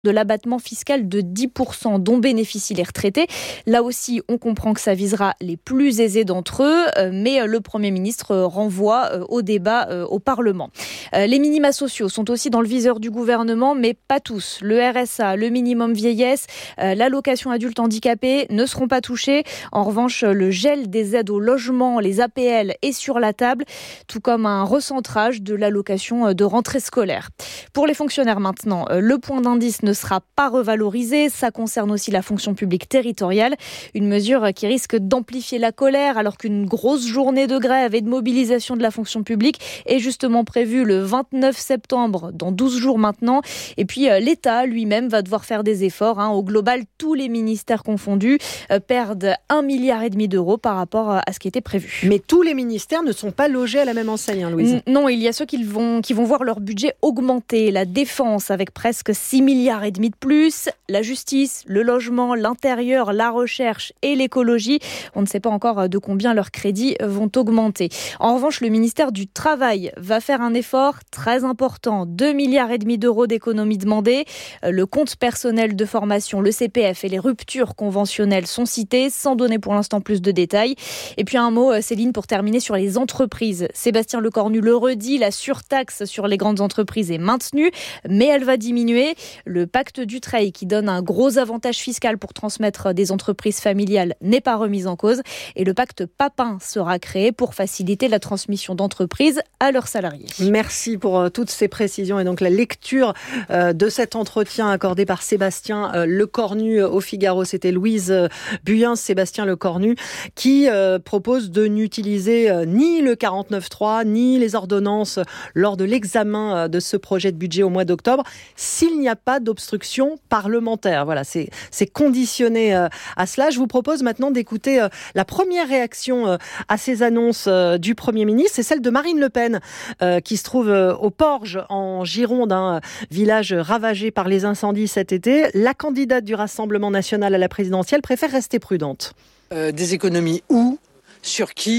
de l'abattement fiscal de 10% dont bénéficient les retraités. Là aussi, on comprend que ça visera les plus aisés d'entre eux, mais le Premier ministre renvoie au débat au Parlement. Les minima sociaux sont aussi dans le viseur du gouvernement, mais pas tous. Le RSA, le minimum vieillesse, l'allocation adulte handicapé ne seront pas touchés. En revanche, le gel des aides au logement, les APL est sur la table, tout comme un recentrage de l'allocation de rentrée scolaire. Pour les fonctionnaires maintenant, le point d'indice ne sera pas revalorisé. Ça concerne aussi la fonction publique territoriale. Une mesure qui risque d'amplifier la colère alors qu'une grosse journée de grève et de mobilisation de la fonction publique est justement prévue le 29 septembre, dans 12 jours maintenant. Et puis l'État lui-même va devoir faire des efforts. Au global, tous les ministères confondus perdent 1,5 milliard d'euros par rapport à ce qui était prévu. Mais tous les ministères ne sont pas logés à la même enseigne, Louise. Non, il y a ceux qui vont voir leur budget augmenter. La défense avec presque 6,5 milliards de plus, la justice, le logement, l'intérieur, la recherche et l'écologie. On ne sait pas encore de combien leurs crédits vont augmenter. En revanche, le ministère du Travail va faire un effort très important. 2,5 milliards d'euros d'économies demandées. Le compte personnel de formation, le CPF et les ruptures conventionnelles sont cités, sans donner pour l'instant plus de détails. Et puis un mot, Céline, pour terminer sur les entreprises. Sébastien Lecornu le redit, la surtaxe sur les grandes entreprises est maintenue, mais elle va diminuer. Le pacte Dutreil, qui donne un gros avantage fiscal pour transmettre des entreprises familiales, n'est pas remis en cause. Et le pacte Papin sera créé pour faciliter la transmission d'entreprises à leurs salariés. Merci pour toutes ces précisions et donc la lecture de cet entretien accordé par Sébastien Lecornu au Figaro. C'était Louise Buyens, Sébastien Lecornu, qui propose de n'utiliser ni le 49.3 ni les ordonnances lors de l'examen de ce projet de budget au mois d'octobre, s'il n'y a pas d'obstruction parlementaire. Voilà, c'est conditionné à cela. Je vous propose maintenant d'écouter la première réaction à ces annonces du Premier ministre. C'est celle de Marine Le Pen, qui se trouve au Porge, en Gironde, un village ravagé par les incendies cet été. La candidate du Rassemblement national à la présidentielle préfère rester prudente. Des économies où ? Sur qui ?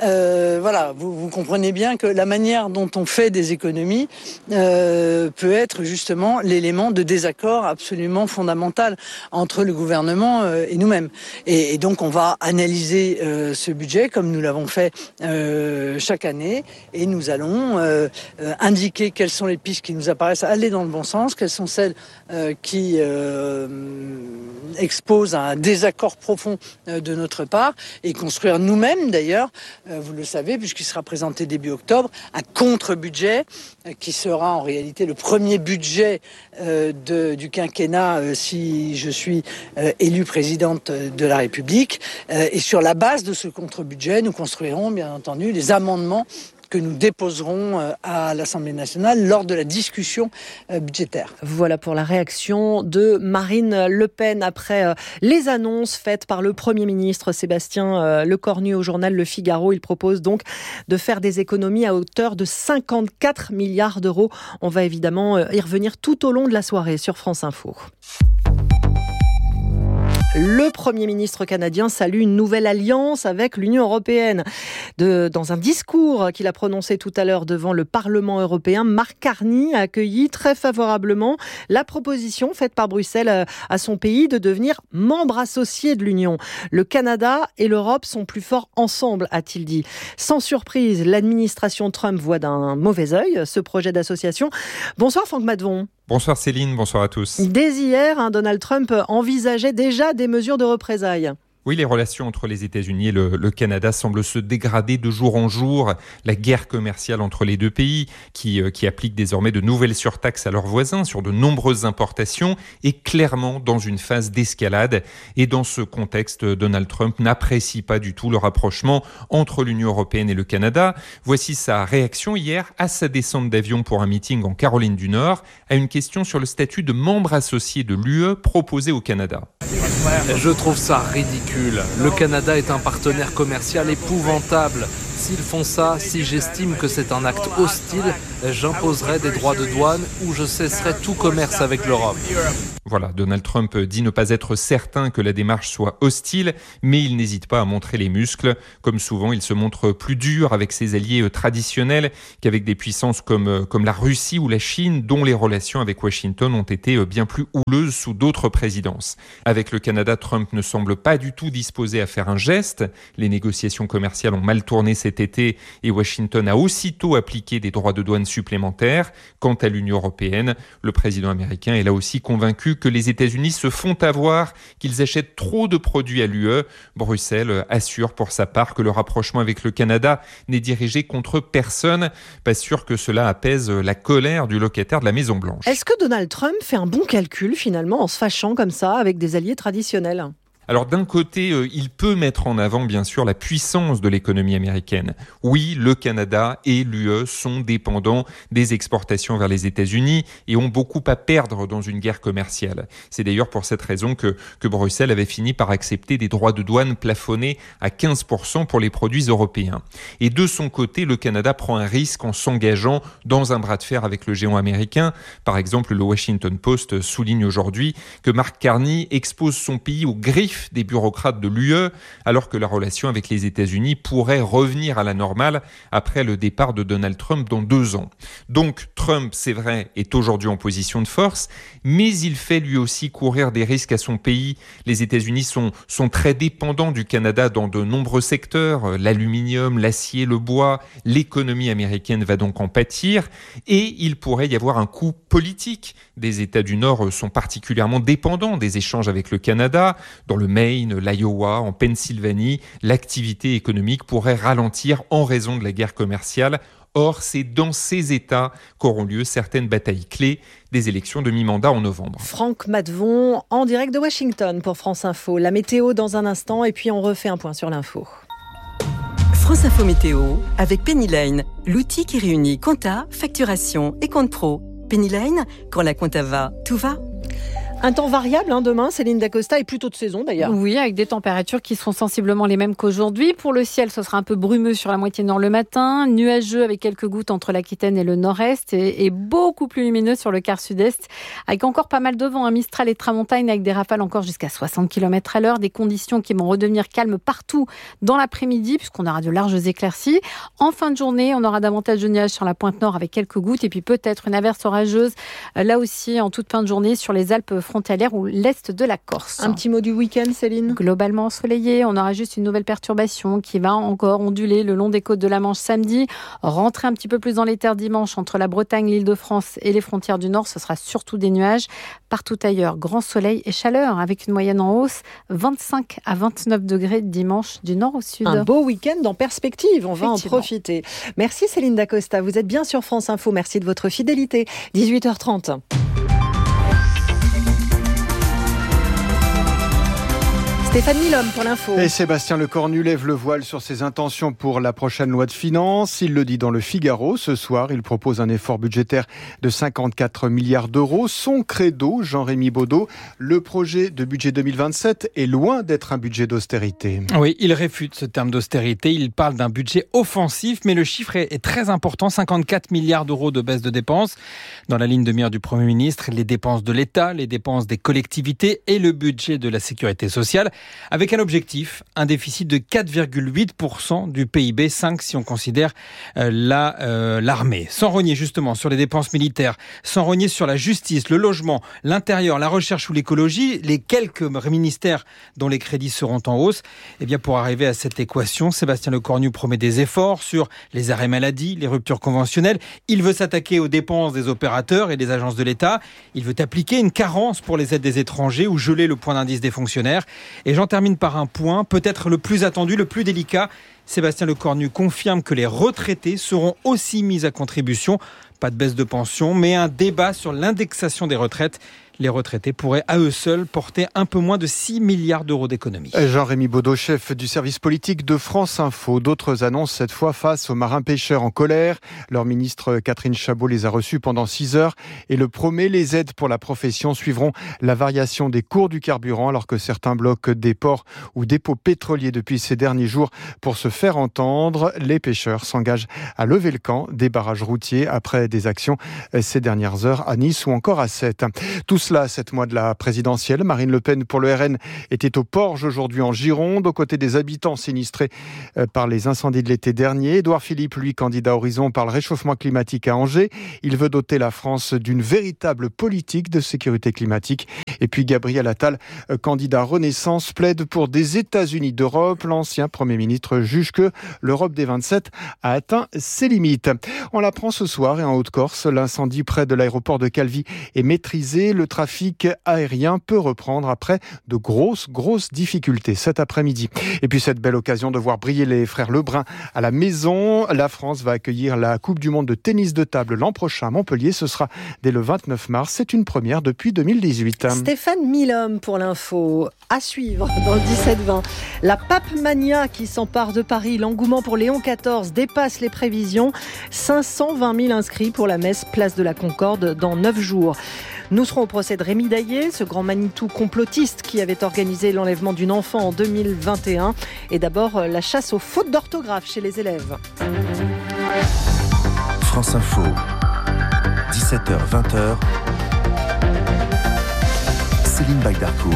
Voilà, vous comprenez bien que la manière dont on fait des économies peut être justement l'élément de désaccord absolument fondamental entre le gouvernement et nous-mêmes. Et donc on va analyser ce budget comme nous l'avons fait chaque année, et nous allons indiquer quelles sont les pistes qui nous apparaissent aller dans le bon sens, quelles sont celles qui exposent à un désaccord profond de notre part, et construire nous-mêmes d'ailleurs, vous le savez, puisqu'il sera présenté début octobre, un contre-budget qui sera en réalité le premier budget du quinquennat si je suis élue présidente de la République. Et sur la base de ce contre-budget, nous construirons bien entendu les amendements que nous déposerons à l'Assemblée nationale lors de la discussion budgétaire. Voilà pour la réaction de Marine Le Pen après les annonces faites par le Premier ministre Sébastien Lecornu au journal Le Figaro. Il propose donc de faire des économies à hauteur de 54 milliards d'euros. On va évidemment y revenir tout au long de la soirée sur France Info. Le Premier ministre canadien salue une nouvelle alliance avec l'Union européenne. Dans un discours qu'il a prononcé tout à l'heure devant le Parlement européen, Mark Carney a accueilli très favorablement la proposition faite par Bruxelles à son pays de devenir membre associé de l'Union. Le Canada et l'Europe sont plus forts ensemble, a-t-il dit. Sans surprise, l'administration Trump voit d'un mauvais œil ce projet d'association. Bonsoir Franck Maddevon. Bonsoir Céline, bonsoir à tous. Dès hier, Donald Trump envisageait déjà des mesures de représailles. Oui, les relations entre les États-Unis et le Canada semblent se dégrader de jour en jour. La guerre commerciale entre les deux pays, qui applique désormais de nouvelles surtaxes à leurs voisins sur de nombreuses importations, est clairement dans une phase d'escalade. Et dans ce contexte, Donald Trump n'apprécie pas du tout le rapprochement entre l'Union européenne et le Canada. Voici sa réaction hier à sa descente d'avion pour un meeting en Caroline du Nord, à une question sur le statut de membre associé de l'UE proposé au Canada. Je trouve ça ridicule. Le Canada est un partenaire commercial épouvantable. S'ils font ça, si j'estime que c'est un acte hostile, j'imposerai des droits de douane ou je cesserai tout commerce avec l'Europe. Voilà, Donald Trump dit ne pas être certain que la démarche soit hostile, mais il n'hésite pas à montrer les muscles. Comme souvent, il se montre plus dur avec ses alliés traditionnels qu'avec des puissances comme la Russie ou la Chine, dont les relations avec Washington ont été bien plus houleuses sous d'autres présidences. Avec le Canada, Trump ne semble pas du tout disposé à faire un geste. Les négociations commerciales ont mal tourné cet été et Washington a aussitôt appliqué des droits de douane supplémentaires. Quant à l'Union européenne, le président américain est là aussi convaincu que les États-Unis se font avoir, qu'ils achètent trop de produits à l'UE. Bruxelles assure pour sa part que le rapprochement avec le Canada n'est dirigé contre personne. Pas sûr que cela apaise la colère du locataire de la Maison-Blanche. Est-ce que Donald Trump fait un bon calcul finalement en se fâchant comme ça avec des alliés traditionnels ? Alors d'un côté, il peut mettre en avant bien sûr la puissance de l'économie américaine. Oui, le Canada et l'UE sont dépendants des exportations vers les États-Unis et ont beaucoup à perdre dans une guerre commerciale. C'est d'ailleurs pour cette raison que Bruxelles avait fini par accepter des droits de douane plafonnés à 15% pour les produits européens. Et de son côté, le Canada prend un risque en s'engageant dans un bras de fer avec le géant américain. Par exemple, le Washington Post souligne aujourd'hui que Mark Carney expose son pays aux griffes des bureaucrates de l'UE, alors que la relation avec les États-Unis pourrait revenir à la normale après le départ de Donald Trump dans 2 ans. Donc Trump, c'est vrai, est aujourd'hui en position de force, mais il fait lui aussi courir des risques à son pays. Les États-Unis sont très dépendants du Canada dans de nombreux secteurs, l'aluminium, l'acier, le bois. L'économie américaine va donc en pâtir et il pourrait y avoir un coup politique. Des États du Nord sont particulièrement dépendants des échanges avec le Canada. Dans le Maine, l'Iowa, en Pennsylvanie, l'activité économique pourrait ralentir en raison de la guerre commerciale. Or, c'est dans ces États qu'auront lieu certaines batailles clés des élections de mi-mandat en novembre. Franck Matvon en direct de Washington pour France Info. La météo dans un instant et puis on refait un point sur l'info. France Info Météo avec Penny Lane, l'outil qui réunit compta, facturation et compte pro. Penny Lane, quand la compta va, tout va. Un temps variable demain, Céline Dacosta, et plutôt de saison d'ailleurs. Oui, avec des températures qui seront sensiblement les mêmes qu'aujourd'hui. Pour le ciel, ce sera un peu brumeux sur la moitié nord le matin, nuageux avec quelques gouttes entre l'Aquitaine et le nord-est et beaucoup plus lumineux sur le quart sud-est, avec encore pas mal de vent, Mistral et Tramontagne, avec des rafales encore jusqu'à 60 km à l'heure, des conditions qui vont redevenir calmes partout dans l'après-midi, puisqu'on aura de larges éclaircies. En fin de journée, on aura davantage de nuages sur la pointe nord avec quelques gouttes, et puis peut-être une averse orageuse, là aussi en toute fin de journée sur les Alpes frontalière ou l'est de la Corse. Un petit mot du week-end, Céline ? Globalement ensoleillé, on aura juste une nouvelle perturbation qui va encore onduler le long des côtes de la Manche samedi, rentrer un petit peu plus dans les terres dimanche entre la Bretagne, l'Île-de-France et les frontières du Nord. Ce sera surtout des nuages. Partout ailleurs, grand soleil et chaleur avec une moyenne en hausse, 25 à 29 degrés dimanche du nord au sud. Un beau week-end en perspective, on va en profiter. Merci Céline Dacosta, vous êtes bien sur France Info, merci de votre fidélité. 18h30. Stéphane Milhomme pour l'info. Et Sébastien Lecornu lève le voile sur ses intentions pour la prochaine loi de finances. Il le dit dans le Figaro. Ce soir, il propose un effort budgétaire de 54 milliards d'euros. Son credo, Jean-Rémy Baudot, le projet de budget 2027 est loin d'être un budget d'austérité. Oui, il réfute ce terme d'austérité. Il parle d'un budget offensif, mais le chiffre est très important. 54 milliards d'euros de baisse de dépenses. Dans la ligne de mire du Premier ministre, les dépenses de l'État, les dépenses des collectivités et le budget de la sécurité sociale. Avec un objectif, un déficit de 4,8% du PIB, 5 si on considère l'armée. Sans rogner justement sur les dépenses militaires, sans rogner sur la justice, le logement, l'intérieur, la recherche ou l'écologie, les quelques ministères dont les crédits seront en hausse. Eh bien, pour arriver à cette équation, Sébastien Lecornu promet des efforts sur les arrêts maladie, les ruptures conventionnelles. Il veut s'attaquer aux dépenses des opérateurs et des agences de l'État. Il veut appliquer une carence pour les aides des étrangers ou geler le point d'indice des fonctionnaires. Et j'en termine par un point, peut-être le plus attendu, le plus délicat. Sébastien Lecornu confirme que les retraités seront aussi mis à contribution. Pas de baisse de pension, mais un débat sur l'indexation des retraites. Les retraités pourraient à eux seuls porter un peu moins de 6 milliards d'euros d'économies. Jean-Rémy Baudot, chef du service politique de France Info. D'autres annonces cette fois face aux marins pêcheurs en colère. Leur ministre Catherine Chabot les a reçus pendant 6 heures et le promet, les aides pour la profession suivront la variation des cours du carburant alors que certains bloquent des ports ou dépôts pétroliers depuis ces derniers jours pour se faire entendre. Les pêcheurs s'engagent à lever le camp des barrages routiers après des actions ces dernières heures à Nice ou encore à Sète. Tout cela à 7 mois de la présidentielle. Marine Le Pen pour le RN était au Porge aujourd'hui en Gironde, aux côtés des habitants sinistrés par les incendies de l'été dernier. Édouard Philippe, lui, candidat Horizon par le réchauffement climatique à Angers. Il veut doter la France d'une véritable politique de sécurité climatique. Et puis Gabriel Attal, candidat Renaissance, plaide pour des États-Unis d'Europe. L'ancien Premier ministre juge que l'Europe des 27 a atteint ses limites. On l'apprend ce soir et en Haute-Corse, l'incendie près de l'aéroport de Calvi est maîtrisé. Le trafic aérien peut reprendre après de grosses difficultés cet après-midi. Et puis cette belle occasion de voir briller les frères Lebrun à la maison. La France va accueillir la Coupe du Monde de tennis de table l'an prochain à Montpellier. Ce sera dès le 29 mars. C'est une première depuis 2018. Stéphane Milhomme pour l'info. À suivre dans le 17-20. La Papemania qui s'empare de Paris. L'engouement pour Léon XIV dépasse les prévisions. 520 000 inscrits pour la messe Place de la Concorde dans 9 jours. Nous serons au procès de Rémi Daillé, ce grand Manitou complotiste qui avait organisé l'enlèvement d'une enfant en 2021. Et d'abord, la chasse aux fautes d'orthographe chez les élèves. France Info, 17h-20h, Céline Bagdarcourt.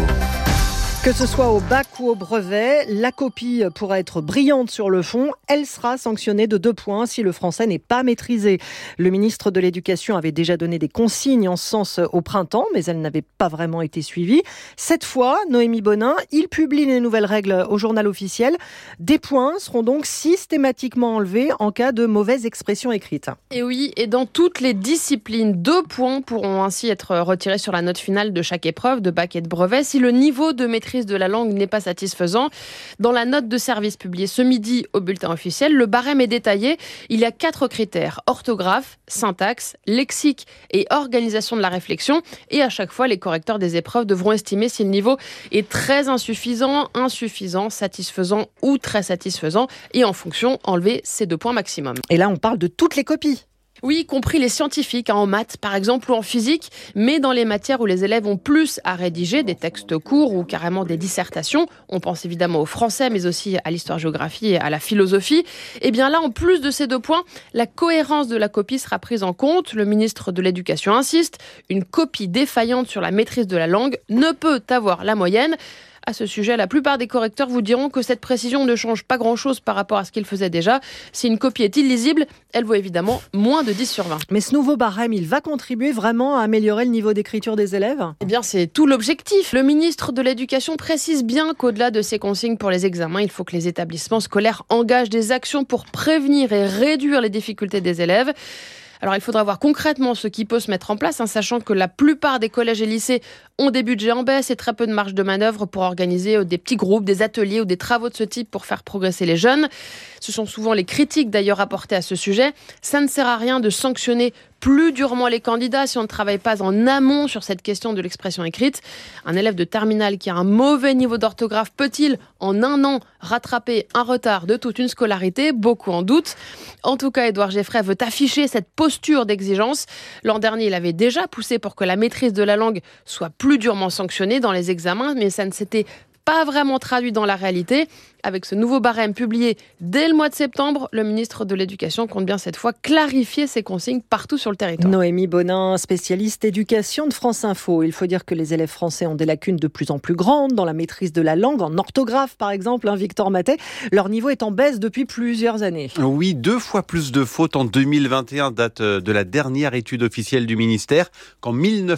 Que ce soit au bac ou au brevet, la copie pourra être brillante sur le fond. Elle sera sanctionnée de 2 points si le français n'est pas maîtrisé. Le ministre de l'Éducation avait déjà donné des consignes en ce sens au printemps, mais elles n'avaient pas vraiment été suivies. Cette fois, Noémie Bonin, il publie les nouvelles règles au journal officiel. Des points seront donc systématiquement enlevés en cas de mauvaise expression écrite. Et oui, et dans toutes les disciplines, 2 points pourront ainsi être retirés sur la note finale de chaque épreuve de bac et de brevet si le niveau de maîtrise de la langue n'est pas satisfaisant. Dans la note de service publiée ce midi au bulletin officiel, le barème est détaillé. Il y a 4 critères: orthographe, syntaxe, lexique et organisation de la réflexion. Et à chaque fois, les correcteurs des épreuves devront estimer si le niveau est très insuffisant, satisfaisant ou très satisfaisant. Et en fonction, enlever ces 2 points maximum. Et là, on parle de toutes les copies. Oui, y compris les scientifiques, en maths par exemple ou en physique, mais dans les matières où les élèves ont plus à rédiger, des textes courts ou carrément des dissertations, on pense évidemment au français mais aussi à l'histoire-géographie et à la philosophie, et bien là, en plus de ces 2 points, la cohérence de la copie sera prise en compte. Le ministre de l'Éducation insiste, une copie défaillante sur la maîtrise de la langue ne peut avoir la moyenne. À ce sujet, la plupart des correcteurs vous diront que cette précision ne change pas grand-chose par rapport à ce qu'ils faisaient déjà. Si une copie est illisible, elle vaut évidemment moins de 10 sur 20. Mais ce nouveau barème, il va contribuer vraiment à améliorer le niveau d'écriture des élèves ? Eh bien, c'est tout l'objectif. Le ministre de l'Éducation précise bien qu'au-delà de ces consignes pour les examens, il faut que les établissements scolaires engagent des actions pour prévenir et réduire les difficultés des élèves. Alors, il faudra voir concrètement ce qui peut se mettre en place, sachant que la plupart des collèges et lycées ont des budgets en baisse et très peu de marge de manœuvre pour organiser des petits groupes, des ateliers ou des travaux de ce type pour faire progresser les jeunes. Ce sont souvent les critiques d'ailleurs apportées à ce sujet. Ça ne sert à rien de sanctionner plus durement les candidats si on ne travaille pas en amont sur cette question de l'expression écrite. Un élève de terminale qui a un mauvais niveau d'orthographe peut-il, en 1 an, rattraper un retard de toute une scolarité ? Beaucoup en doutent. En tout cas, Édouard Geffray veut afficher cette posture d'exigence. L'an dernier, il avait déjà poussé pour que la maîtrise de la langue soit plus durement sanctionnée dans les examens, mais ça ne s'était pas vraiment traduit dans la réalité. Avec ce nouveau barème publié dès le mois de septembre, le ministre de l'Éducation compte bien cette fois clarifier ses consignes partout sur le territoire. Noémie Bonin, spécialiste éducation de France Info. Il faut dire que les élèves français ont des lacunes de plus en plus grandes dans la maîtrise de la langue, en orthographe par exemple, Victor Matet. Leur niveau est en baisse depuis plusieurs années. Oui, 2 fois plus de fautes en 2021, date de la dernière étude officielle du ministère, qu'en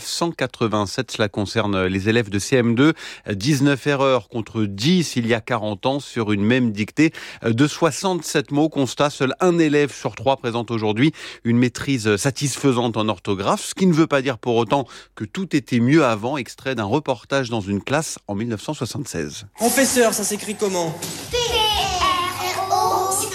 1987. Cela concerne les élèves de CM2. 19 erreurs contre 10 il y a 40 ans. Sur une même dictée de 67 mots. Constat, seul 1 élève sur 3 présente aujourd'hui une maîtrise satisfaisante en orthographe, ce qui ne veut pas dire pour autant que tout était mieux avant. Extrait d'un reportage dans une classe en 1976. Professeur, ça s'écrit comment ?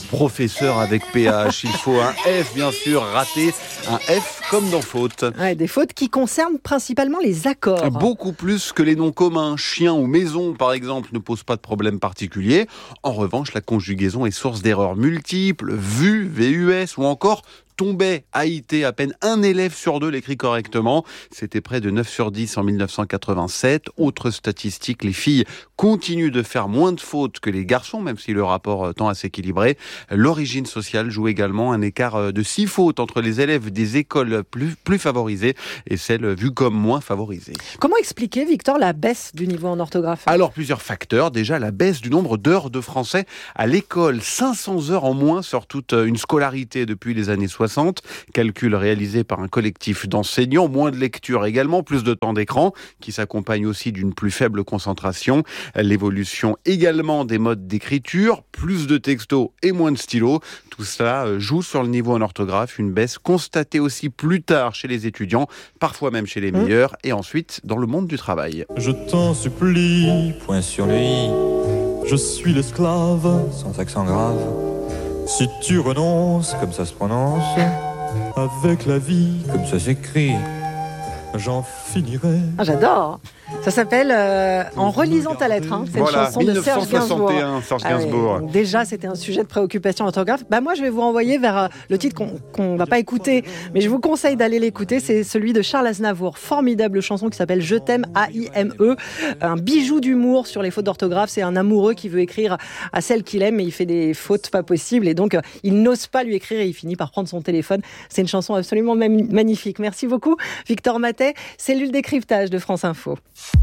professeur avec PH. Il faut un F, bien sûr, raté. Un F comme dans faute. Ouais, des fautes qui concernent principalement les accords. Beaucoup plus que les noms communs. Chien ou maison, par exemple, ne posent pas de problème particulier. En revanche, la conjugaison est source d'erreurs multiples. VU, VUS ou encore tombait, AIT, à peine un élève sur 2 l'écrit correctement. C'était près de 9 sur 10 en 1987. Autre statistique, les filles continuent de faire moins de fautes que les garçons, même si le rapport tend à s'équilibrer. L'origine sociale joue également un écart de 6 fautes entre les élèves des écoles plus favorisées et celles vues comme moins favorisées. Comment expliquer, Victor, la baisse du niveau en orthographe ? Alors, plusieurs facteurs. Déjà, la baisse du nombre d'heures de français à l'école. 500 heures en moins sur toute une scolarité depuis les années 60. Calcul réalisé par un collectif d'enseignants. Moins de lecture également, plus de temps d'écran, qui s'accompagne aussi d'une plus faible concentration. L'évolution également des modes d'écriture, plus de textos et moins de stylos. Tout cela joue sur le niveau en orthographe. Une baisse constatée aussi plus tard chez les étudiants, parfois même chez les meilleurs, et ensuite dans le monde du travail. Je t'en supplie, point sur le i, je suis l'esclave, sans accent grave. Si tu renonces, comme ça se prononce, avec la vie, comme ça s'écrit, j'en finirai. Ah, j'adore. Ça s'appelle En relisant ta lettre. Hein. C'est voilà, une chanson de Serge Gainsbourg. 1961, Serge Gainsbourg. Déjà, c'était un sujet de préoccupation orthographe. Moi, je vais vous renvoyer vers le titre qu'on va pas écouter, mais je vous conseille d'aller l'écouter. C'est celui de Charles Aznavour. Formidable chanson qui s'appelle Je t'aime, A-I-M-E. Un bijou d'humour sur les fautes d'orthographe. C'est un amoureux qui veut écrire à celle qu'il aime, mais il fait des fautes pas possibles. Et donc, il n'ose pas lui écrire et il finit par prendre son téléphone. C'est une chanson absolument magnifique. Merci beaucoup, Victor Matet. Cellule décryptage de France Info.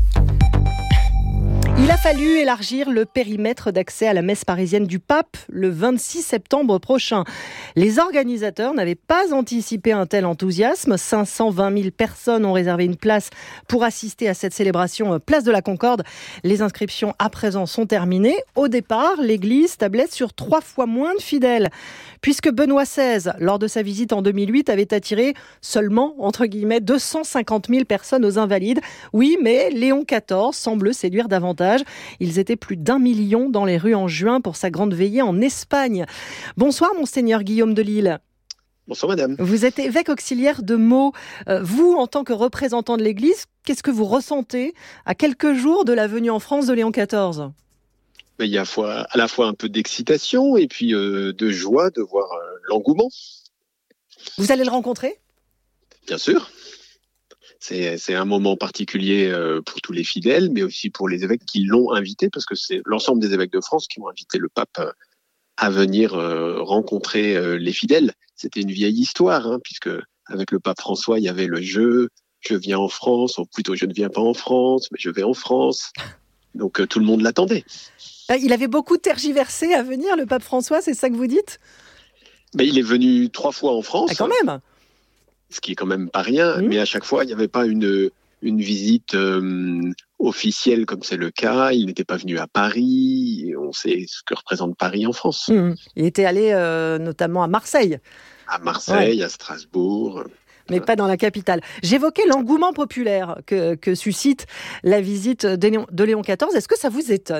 Il a fallu élargir le périmètre d'accès à la messe parisienne du pape le 26 septembre prochain. Les organisateurs n'avaient pas anticipé un tel enthousiasme. 520 000 personnes ont réservé une place pour assister à cette célébration place de la Concorde. Les inscriptions à présent sont terminées. Au départ, l'église tablait sur 3 fois moins de fidèles, puisque Benoît XVI, lors de sa visite en 2008, avait attiré seulement, entre guillemets, 250 000 personnes aux Invalides. Oui, mais Léon XIV semble séduire davantage. Ils étaient plus d'1 million dans les rues en juin pour sa grande veillée en Espagne. Bonsoir, monseigneur Guillaume de Lille. Bonsoir madame. Vous êtes évêque auxiliaire de Meaux. Vous, en tant que représentant de l'Église, qu'est-ce que vous ressentez à quelques jours de la venue en France de Léon XIV ? Il y a à la fois un peu d'excitation et puis de joie de voir l'engouement. Vous allez le rencontrer ? Bien sûr. C'est un moment particulier pour tous les fidèles, mais aussi pour les évêques qui l'ont invité, parce que c'est l'ensemble des évêques de France qui ont invité le pape à venir rencontrer les fidèles. C'était une vieille histoire, puisque avec le pape François, il y avait le jeu « Je viens en France », ou plutôt « Je ne viens pas en France, mais je vais en France ». Donc tout le monde l'attendait. Il avait beaucoup tergiversé à venir, le pape François, c'est ça que vous dites ? Il est venu 3 fois en France. Ah, quand même. Ce qui est quand même pas rien, mais à chaque fois, il n'y avait pas une visite officielle comme c'est le cas. Il n'était pas venu à Paris. Et on sait ce que représente Paris en France. Il était allé notamment à Marseille. À Marseille, à Strasbourg. Mais pas dans la capitale. J'évoquais l'engouement populaire que suscite la visite de Léon XIV. Est-ce que ça vous étonne ?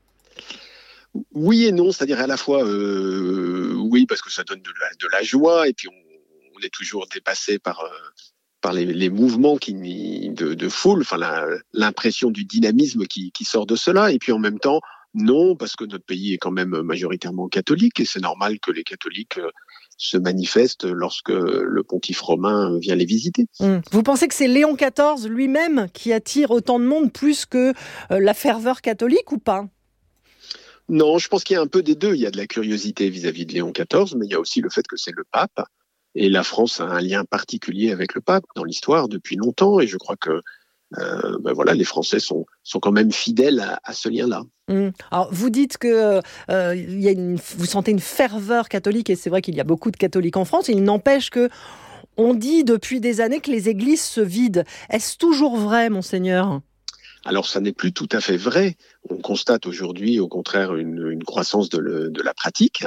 Oui et non, c'est-à-dire à la fois, oui, parce que ça donne de la joie, et puis on est toujours dépassé par les mouvements de foule, enfin l'impression du dynamisme qui sort de cela, et puis en même temps, non, parce que notre pays est quand même majoritairement catholique, et c'est normal que les catholiques se manifestent lorsque le pontife romain vient les visiter. Vous pensez que c'est Léon XIV lui-même qui attire autant de monde plus que la ferveur catholique ou pas ? Non, je pense qu'il y a un peu des deux. Il y a de la curiosité vis-à-vis de Léon XIV, mais il y a aussi le fait que c'est le pape. Et la France a un lien particulier avec le pape dans l'histoire depuis longtemps. Et je crois que les Français sont quand même fidèles à ce lien-là. Alors, vous dites que vous sentez une ferveur catholique, et c'est vrai qu'il y a beaucoup de catholiques en France. Il n'empêche que on dit depuis des années que les églises se vident. Est-ce toujours vrai, monseigneur ? Alors, ça n'est plus tout à fait vrai. On constate aujourd'hui, au contraire, une croissance de la pratique.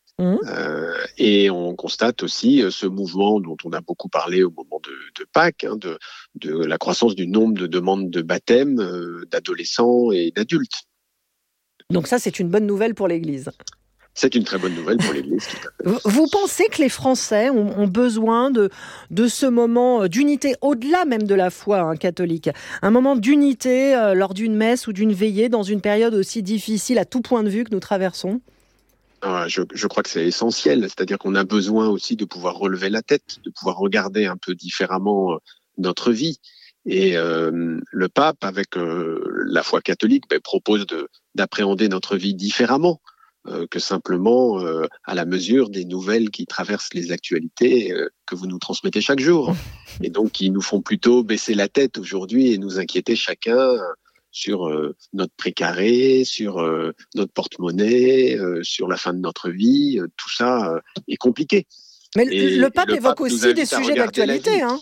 Et on constate aussi ce mouvement dont on a beaucoup parlé au moment de Pâques, de la croissance du nombre de demandes de baptême d'adolescents et d'adultes. Donc ça, c'est une bonne nouvelle pour l'Église. c'est une très bonne nouvelle pour l'Église. Vous pensez que les Français ont besoin de ce moment d'unité, au-delà même de la foi catholique, un moment d'unité lors d'une messe ou d'une veillée dans une période aussi difficile à tout point de vue que nous traversons ? Je crois que c'est essentiel, c'est-à-dire qu'on a besoin aussi de pouvoir relever la tête, de pouvoir regarder un peu différemment notre vie. Et le pape, avec la foi catholique, propose d'appréhender notre vie différemment que simplement à la mesure des nouvelles qui traversent les actualités que vous nous transmettez chaque jour. Et donc, qui nous font plutôt baisser la tête aujourd'hui et nous inquiéter chacun sur notre précaré, sur notre porte-monnaie, sur la fin de notre vie. Tout ça est compliqué. Mais le pape évoque aussi des sujets d'actualité, hein.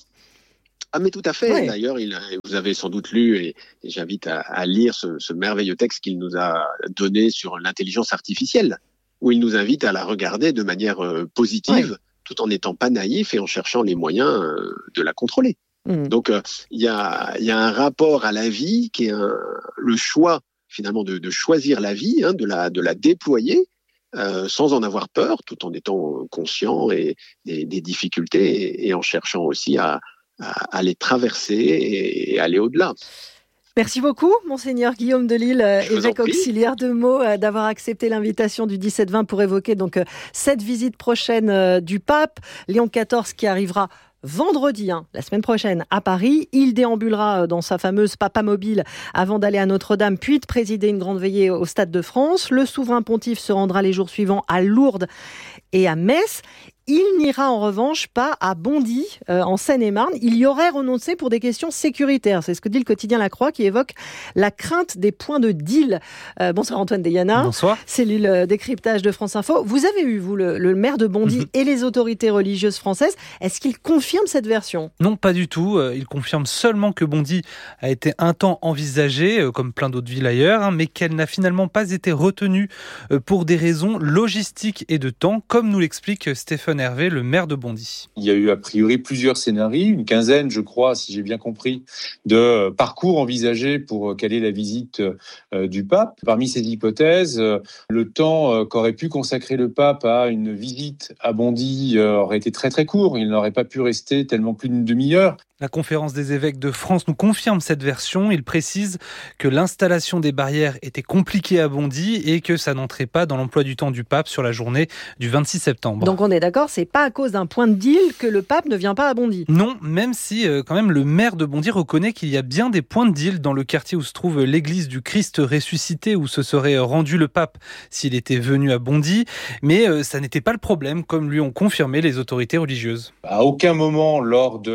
Ah mais tout à fait. Ouais. D'ailleurs, vous avez sans doute lu, et j'invite à lire ce merveilleux texte qu'il nous a donné sur l'intelligence artificielle, où il nous invite à la regarder de manière positive, tout en n'étant pas naïf et en cherchant les moyens de la contrôler. Donc, il y a un rapport à la vie qui est le choix finalement de choisir la vie, de la déployer. Sans en avoir peur, tout en étant conscient des difficultés et en cherchant aussi à les traverser et aller au-delà. Merci beaucoup, Monseigneur Guillaume Delisle, évêque auxiliaire de Meaux, d'avoir accepté l'invitation du 17-20 pour évoquer donc cette visite prochaine du pape Léon XIV qui arrivera vendredi, la semaine prochaine, à Paris. Il déambulera dans sa fameuse papamobile avant d'aller à Notre-Dame, puis de présider une grande veillée au Stade de France. Le souverain pontife se rendra les jours suivants à Lourdes et à Metz. Il n'ira en revanche pas à Bondy, en Seine-et-Marne. Il y aurait renoncé pour des questions sécuritaires. C'est ce que dit le quotidien La Croix, qui évoque la crainte des points de deal. Bonsoir Antoine Deyana. Bonsoir. Cellule décryptage de France Info. Vous avez eu, vous, le maire de Bondy et les autorités religieuses françaises. Est-ce qu'il confirme cette version ? Non, pas du tout. Il confirme seulement que Bondy a été un temps envisagé, comme plein d'autres villes ailleurs, mais qu'elle n'a finalement pas été retenue pour des raisons logistiques et de temps, comme nous l'explique Stéphane Hervé, le maire de Bondy. Il y a eu a priori plusieurs scénarios, une quinzaine, je crois, si j'ai bien compris, de parcours envisagés pour caler la visite du pape. Parmi ces hypothèses, le temps qu'aurait pu consacrer le pape à une visite à Bondy aurait été très très court. Il n'aurait pas pu rester tellement plus d'une demi-heure. La conférence des évêques de France nous confirme cette version. Il précise que l'installation des barrières était compliquée à Bondy et que ça n'entrait pas dans l'emploi du temps du pape sur la journée du 26 septembre. Donc on est d'accord, c'est pas à cause d'un point de deal que le pape ne vient pas à Bondy. Non, même si quand même le maire de Bondy reconnaît qu'il y a bien des points de deal dans le quartier où se trouve l'église du Christ ressuscité, où se serait rendu le pape s'il était venu à Bondy. Mais ça n'était pas le problème, comme lui ont confirmé les autorités religieuses. À aucun moment lors de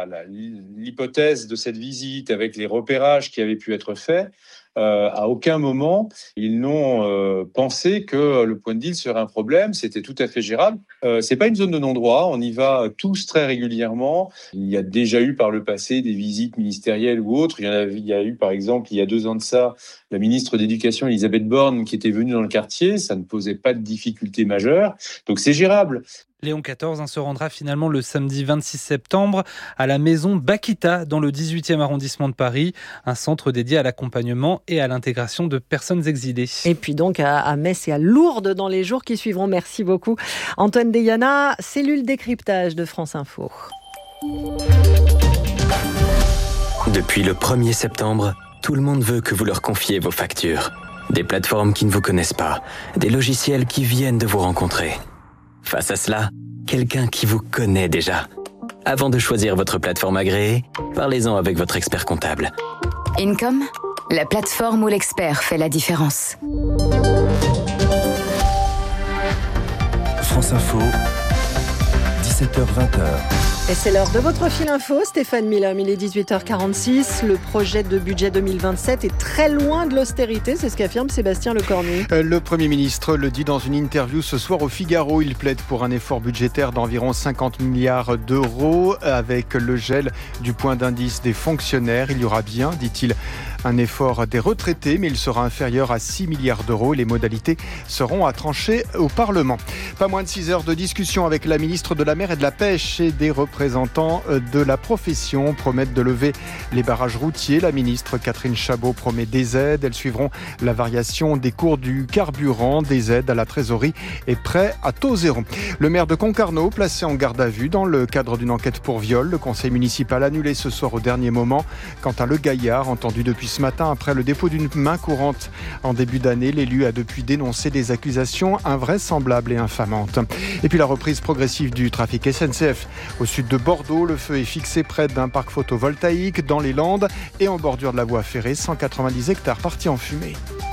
l'hypothèse de cette visite, avec les repérages qui avaient pu être faits, à aucun moment ils n'ont pensé que le point de deal serait un problème. C'était tout à fait gérable. C'est pas une zone de non-droit. On y va tous très régulièrement. Il y a déjà eu par le passé des visites ministérielles ou autres. Il y a eu par exemple il y a 2 ans de ça la ministre d'Éducation Elisabeth Borne qui était venue dans le quartier. Ça ne posait pas de difficultés majeures. Donc c'est gérable. Léon XIV se rendra finalement le samedi 26 septembre à la maison Bakita dans le 18e arrondissement de Paris, un centre dédié à l'accompagnement et à l'intégration de personnes exilées. Et puis donc à Metz et à Lourdes dans les jours qui suivront. Merci beaucoup. Antoine Deyana, cellule décryptage de France Info. Depuis le 1er septembre, tout le monde veut que vous leur confiez vos factures. Des plateformes qui ne vous connaissent pas, des logiciels qui viennent de vous rencontrer. Face à cela, quelqu'un qui vous connaît déjà. Avant de choisir votre plateforme agréée, parlez-en avec votre expert comptable. Income, la plateforme où l'expert fait la différence. France Info, 17h-20h. Et c'est l'heure de votre fil info, Stéphane Milhomme. Il est 18h46. Le projet de budget 2027 est très loin de l'austérité, c'est ce qu'affirme Sébastien Lecornu. Le Premier ministre le dit dans une interview ce soir au Figaro. Il plaide pour un effort budgétaire d'environ 50 milliards d'euros avec le gel du point d'indice des fonctionnaires. Il y aura bien, dit-il, un effort des retraités, mais il sera inférieur à 6 milliards d'euros. Les modalités seront à trancher au Parlement. Pas moins de 6 heures de discussion avec la ministre de la Mer et de la Pêche et des représentants représentants de la profession promettent de lever les barrages routiers. La ministre Catherine Chabot promet des aides. Elles suivront la variation des cours du carburant, des aides à la trésorerie et prêts à taux zéro. Le maire de Concarneau, placé en garde à vue dans le cadre d'une enquête pour viol. Le conseil municipal annulé ce soir au dernier moment. Quentin Le Gaillard, entendu depuis ce matin après le dépôt d'une main courante en début d'année, l'élu a depuis dénoncé des accusations invraisemblables et infamantes. Et puis la reprise progressive du trafic SNCF. Au sud de Bordeaux, le feu est fixé près d'un parc photovoltaïque dans les Landes et en bordure de la voie ferrée, 190 hectares partis en fumée.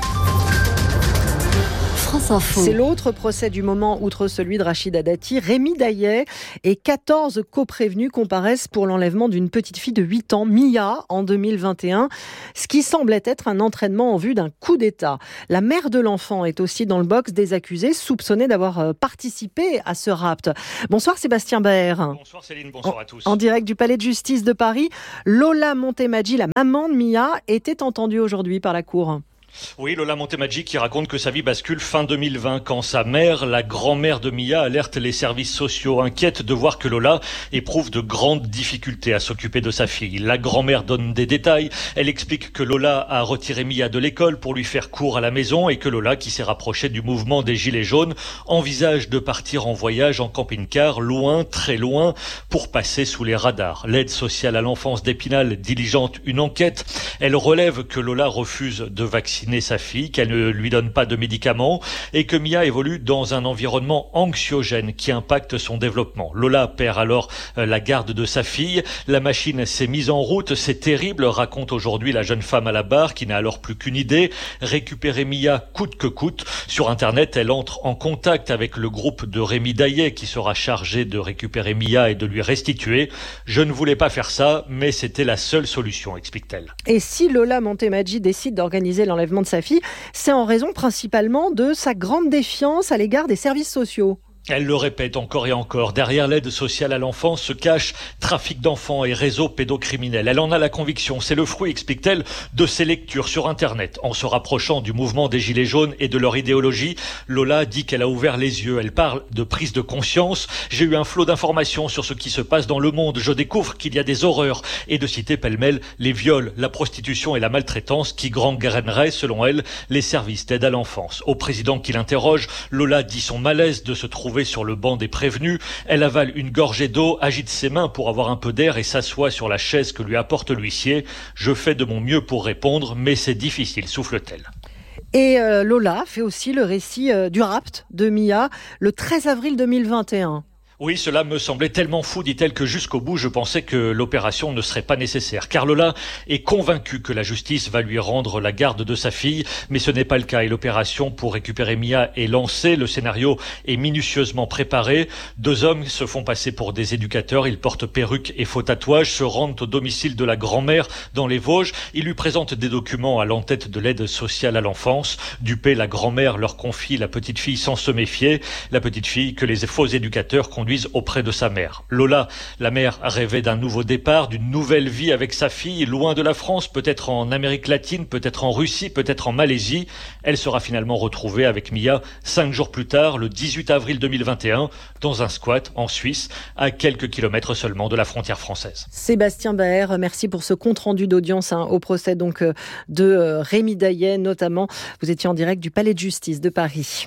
C'est l'autre procès du moment, outre celui de Rachida Dati. Rémi Daillet et 14 coprévenus comparaissent pour l'enlèvement d'une petite fille de 8 ans, Mia, en 2021, ce qui semblait être un entraînement en vue d'un coup d'État. La mère de l'enfant est aussi dans le box des accusés, soupçonnée d'avoir participé à ce rapt. Bonsoir Sébastien Baer. Bonsoir Céline, bonsoir à tous. En direct du Palais de Justice de Paris, Lola Montemaggi, la maman de Mia, était entendue aujourd'hui par la Cour. Oui, Lola Montemaggi qui raconte que sa vie bascule fin 2020 quand sa mère, la grand-mère de Mia, alerte les services sociaux, inquiète de voir que Lola éprouve de grandes difficultés à s'occuper de sa fille. La grand-mère donne des détails. Elle explique que Lola a retiré Mia de l'école pour lui faire cours à la maison et que Lola, qui s'est rapprochée du mouvement des Gilets jaunes, envisage de partir en voyage en camping-car, loin, très loin, pour passer sous les radars. L'aide sociale à l'enfance d'Épinal diligente une enquête. Elle relève que Lola refuse de vacciner sa fille, qu'elle ne lui donne pas de médicaments et que Mia évolue dans un environnement anxiogène qui impacte son développement. Lola perd alors la garde de sa fille. La machine s'est mise en route, c'est terrible, raconte aujourd'hui la jeune femme à la barre qui n'a alors plus qu'une idée, récupérer Mia coûte que coûte. Sur Internet, elle entre en contact avec le groupe de Rémi Daillet qui sera chargé de récupérer Mia et de lui restituer. Je ne voulais pas faire ça, mais c'était la seule solution, explique-t-elle. Et si Lola Montemaggi décide d'organiser l'enlèvement de sa fille, c'est en raison principalement de sa grande défiance à l'égard des services sociaux. Elle le répète encore et encore, derrière l'aide sociale à l'enfance se cache trafic d'enfants et réseaux pédocriminels. Elle en a la conviction, c'est le fruit, explique-t-elle, de ses lectures sur Internet. En se rapprochant du mouvement des Gilets jaunes et de leur idéologie, Lola dit qu'elle a ouvert les yeux. Elle parle de prise de conscience. J'ai eu un flot d'informations sur ce qui se passe dans le monde. Je découvre qu'il y a des horreurs. Et de citer pêle-mêle les viols, la prostitution et la maltraitance qui gangréneraient, selon elle, les services d'aide à l'enfance. Au président qui l'interroge, Lola dit son malaise de se trouver sur le banc des prévenus. Elle avale une gorgée d'eau, agite ses mains pour avoir un peu d'air et s'assoit sur la chaise que lui apporte l'huissier. Je fais de mon mieux pour répondre, mais c'est difficile, souffle-t-elle. Et Lola fait aussi le récit du rapt de Mia le 13 avril 2021. Oui, cela me semblait tellement fou, dit-elle, que jusqu'au bout, je pensais que l'opération ne serait pas nécessaire. Car Lola est convaincue que la justice va lui rendre la garde de sa fille, mais ce n'est pas le cas. Et l'opération pour récupérer Mia est lancée. Le scénario est minutieusement préparé. 2 hommes se font passer pour des éducateurs. Ils portent perruques et faux tatouages, se rendent au domicile de la grand-mère dans les Vosges. Ils lui présentent des documents à l'entête de l'aide sociale à l'enfance. Dupée, la grand-mère leur confie la petite fille sans se méfier. La petite fille que les faux éducateurs conduisent auprès de sa mère. Lola, la mère, rêvait d'un nouveau départ, d'une nouvelle vie avec sa fille, loin de la France, peut-être en Amérique latine, peut-être en Russie, peut-être en Malaisie. Elle sera finalement retrouvée avec Mia 5 jours plus tard, le 18 avril 2021, dans un squat en Suisse, à quelques kilomètres seulement de la frontière française. Sébastien Baer, merci pour ce compte-rendu d'audience au procès donc de Rémi Daillet, notamment. Vous étiez en direct du Palais de Justice de Paris.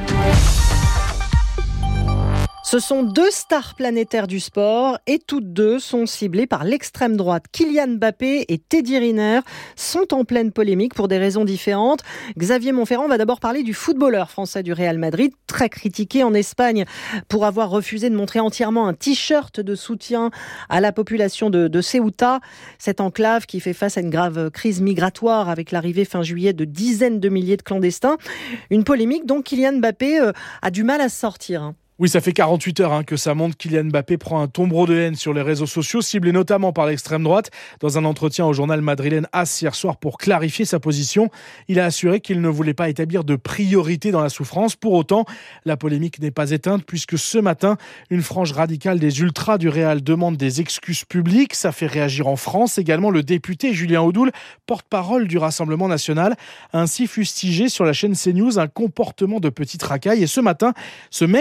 Ce sont 2 stars planétaires du sport et toutes 2 sont ciblées par l'extrême droite. Kylian Mbappé et Teddy Riner sont en pleine polémique pour des raisons différentes. Xavier Monferrand va d'abord parler du footballeur français du Real Madrid, très critiqué en Espagne pour avoir refusé de montrer entièrement un t-shirt de soutien à la population de Ceuta, cette enclave qui fait face à une grave crise migratoire avec l'arrivée fin juillet de dizaines de milliers de clandestins. Une polémique dont Kylian Mbappé a du mal à se sortir. Oui, ça fait 48 heures que ça monte. Kylian Mbappé prend un tombereau de haine sur les réseaux sociaux, ciblé notamment par l'extrême droite. Dans un entretien au journal madrilène AS hier soir pour clarifier sa position, il a assuré qu'il ne voulait pas établir de priorité dans la souffrance. Pour autant, la polémique n'est pas éteinte puisque ce matin, une frange radicale des ultras du Real demande des excuses publiques. Ça fait réagir en France. Également, le député Julien Audoul, porte-parole du Rassemblement national, a ainsi fustigé sur la chaîne CNews un comportement de petite racaille. Et ce matin, ce même député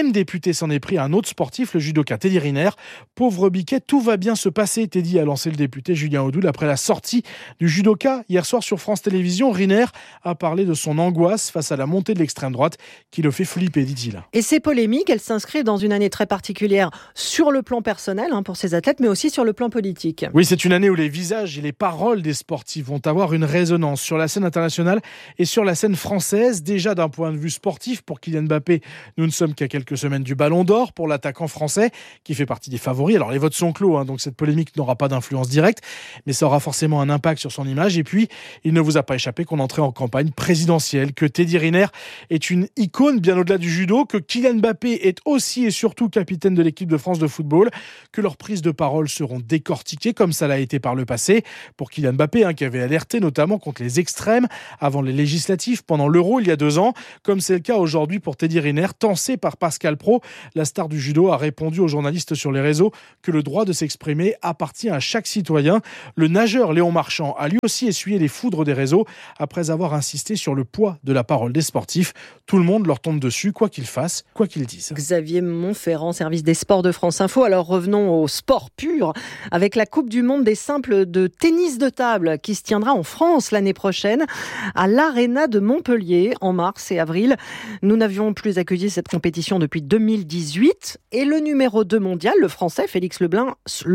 et s'en est pris à un autre sportif, le judoka Teddy Riner. Pauvre biquet, tout va bien se passer, Teddy, a lancé le député Julien Audoul après la sortie du judoka. Hier soir sur France Télévisions, Riner a parlé de son angoisse face à la montée de l'extrême droite qui le fait flipper, dit-il. Et ces polémiques, elles s'inscrivent dans une année très particulière sur le plan personnel pour ces athlètes, mais aussi sur le plan politique. Oui, c'est une année où les visages et les paroles des sportifs vont avoir une résonance sur la scène internationale et sur la scène française. Déjà d'un point de vue sportif, pour Kylian Mbappé, nous ne sommes qu'à quelques semaines du Ballon d'Or pour l'attaquant français qui fait partie des favoris. Alors les votes sont clos, donc cette polémique n'aura pas d'influence directe, mais ça aura forcément un impact sur son image. Et puis, il ne vous a pas échappé qu'on entrait en campagne présidentielle, que Teddy Riner est une icône bien au-delà du judo, que Kylian Mbappé est aussi et surtout capitaine de l'équipe de France de football, que leurs prises de parole seront décortiquées comme ça l'a été par le passé. Pour Kylian Mbappé, qui avait alerté notamment contre les extrêmes avant les législatives pendant l'Euro il y a 2 ans, comme c'est le cas aujourd'hui pour Teddy Riner, tensé par Pascal Praud. La star du judo a répondu aux journalistes sur les réseaux que le droit de s'exprimer appartient à chaque citoyen. Le nageur Léon Marchand a lui aussi essuyé les foudres des réseaux après avoir insisté sur le poids de la parole des sportifs. Tout le monde leur tombe dessus, quoi qu'ils fassent, quoi qu'ils disent. Xavier Montferrand, service des sports de France Info. Alors revenons au sport pur avec la Coupe du Monde des simples de tennis de table qui se tiendra en France l'année prochaine à l'Arena de Montpellier en mars et avril. Nous n'avions plus accueilli cette compétition depuis 2018 et le numéro 2 mondial, le français Félix Lebrun,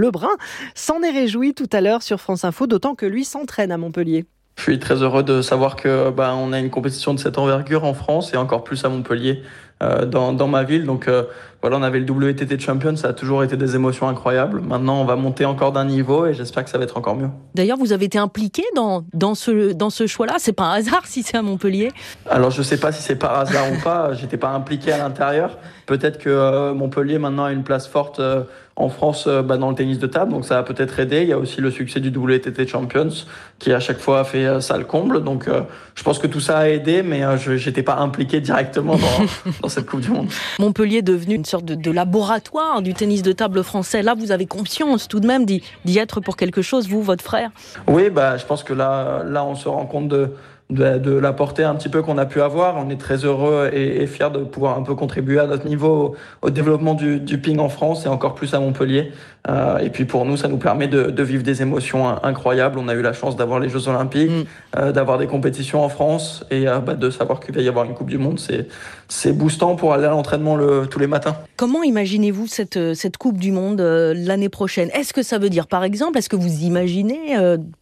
s'en est réjoui tout à l'heure sur France Info, d'autant que lui s'entraîne à Montpellier. Je suis très heureux de savoir que on a une compétition de cette envergure en France et encore plus à Montpellier, dans ma ville. Donc on avait le WTT Champion, ça a toujours été des émotions incroyables. Maintenant, on va monter encore d'un niveau et j'espère que ça va être encore mieux. D'ailleurs, vous avez été impliqué dans ce choix-là. C'est pas un hasard si c'est à Montpellier. Alors, je sais pas si c'est par hasard ou pas. J'étais pas impliqué à l'intérieur. Peut-être que Montpellier maintenant a une place forte en France dans le tennis de table, donc ça a peut-être aidé. Il y a aussi le succès du WTT Champions qui à chaque fois a fait ça le comble. Donc je pense que tout ça a aidé, mais je n'étais pas impliqué directement dans cette Coupe du Monde. Montpellier est devenu une sorte de laboratoire du tennis de table français. Là, vous avez conscience tout de même d'y être pour quelque chose, vous, votre frère? Oui, je pense que là on se rend compte de la portée un petit peu qu'on a pu avoir. On est très heureux et fiers de pouvoir un peu contribuer à notre niveau au développement du ping en France et encore plus à Montpellier. Et puis pour nous, ça nous permet de vivre des émotions incroyables. On a eu la chance d'avoir les Jeux Olympiques, d'avoir des compétitions en France et de savoir qu'il va y avoir une Coupe du Monde. C'est boostant pour aller à l'entraînement tous les matins. Comment imaginez-vous cette Coupe du Monde l'année prochaine? Est-ce que ça veut dire, par exemple, est-ce que vous imaginez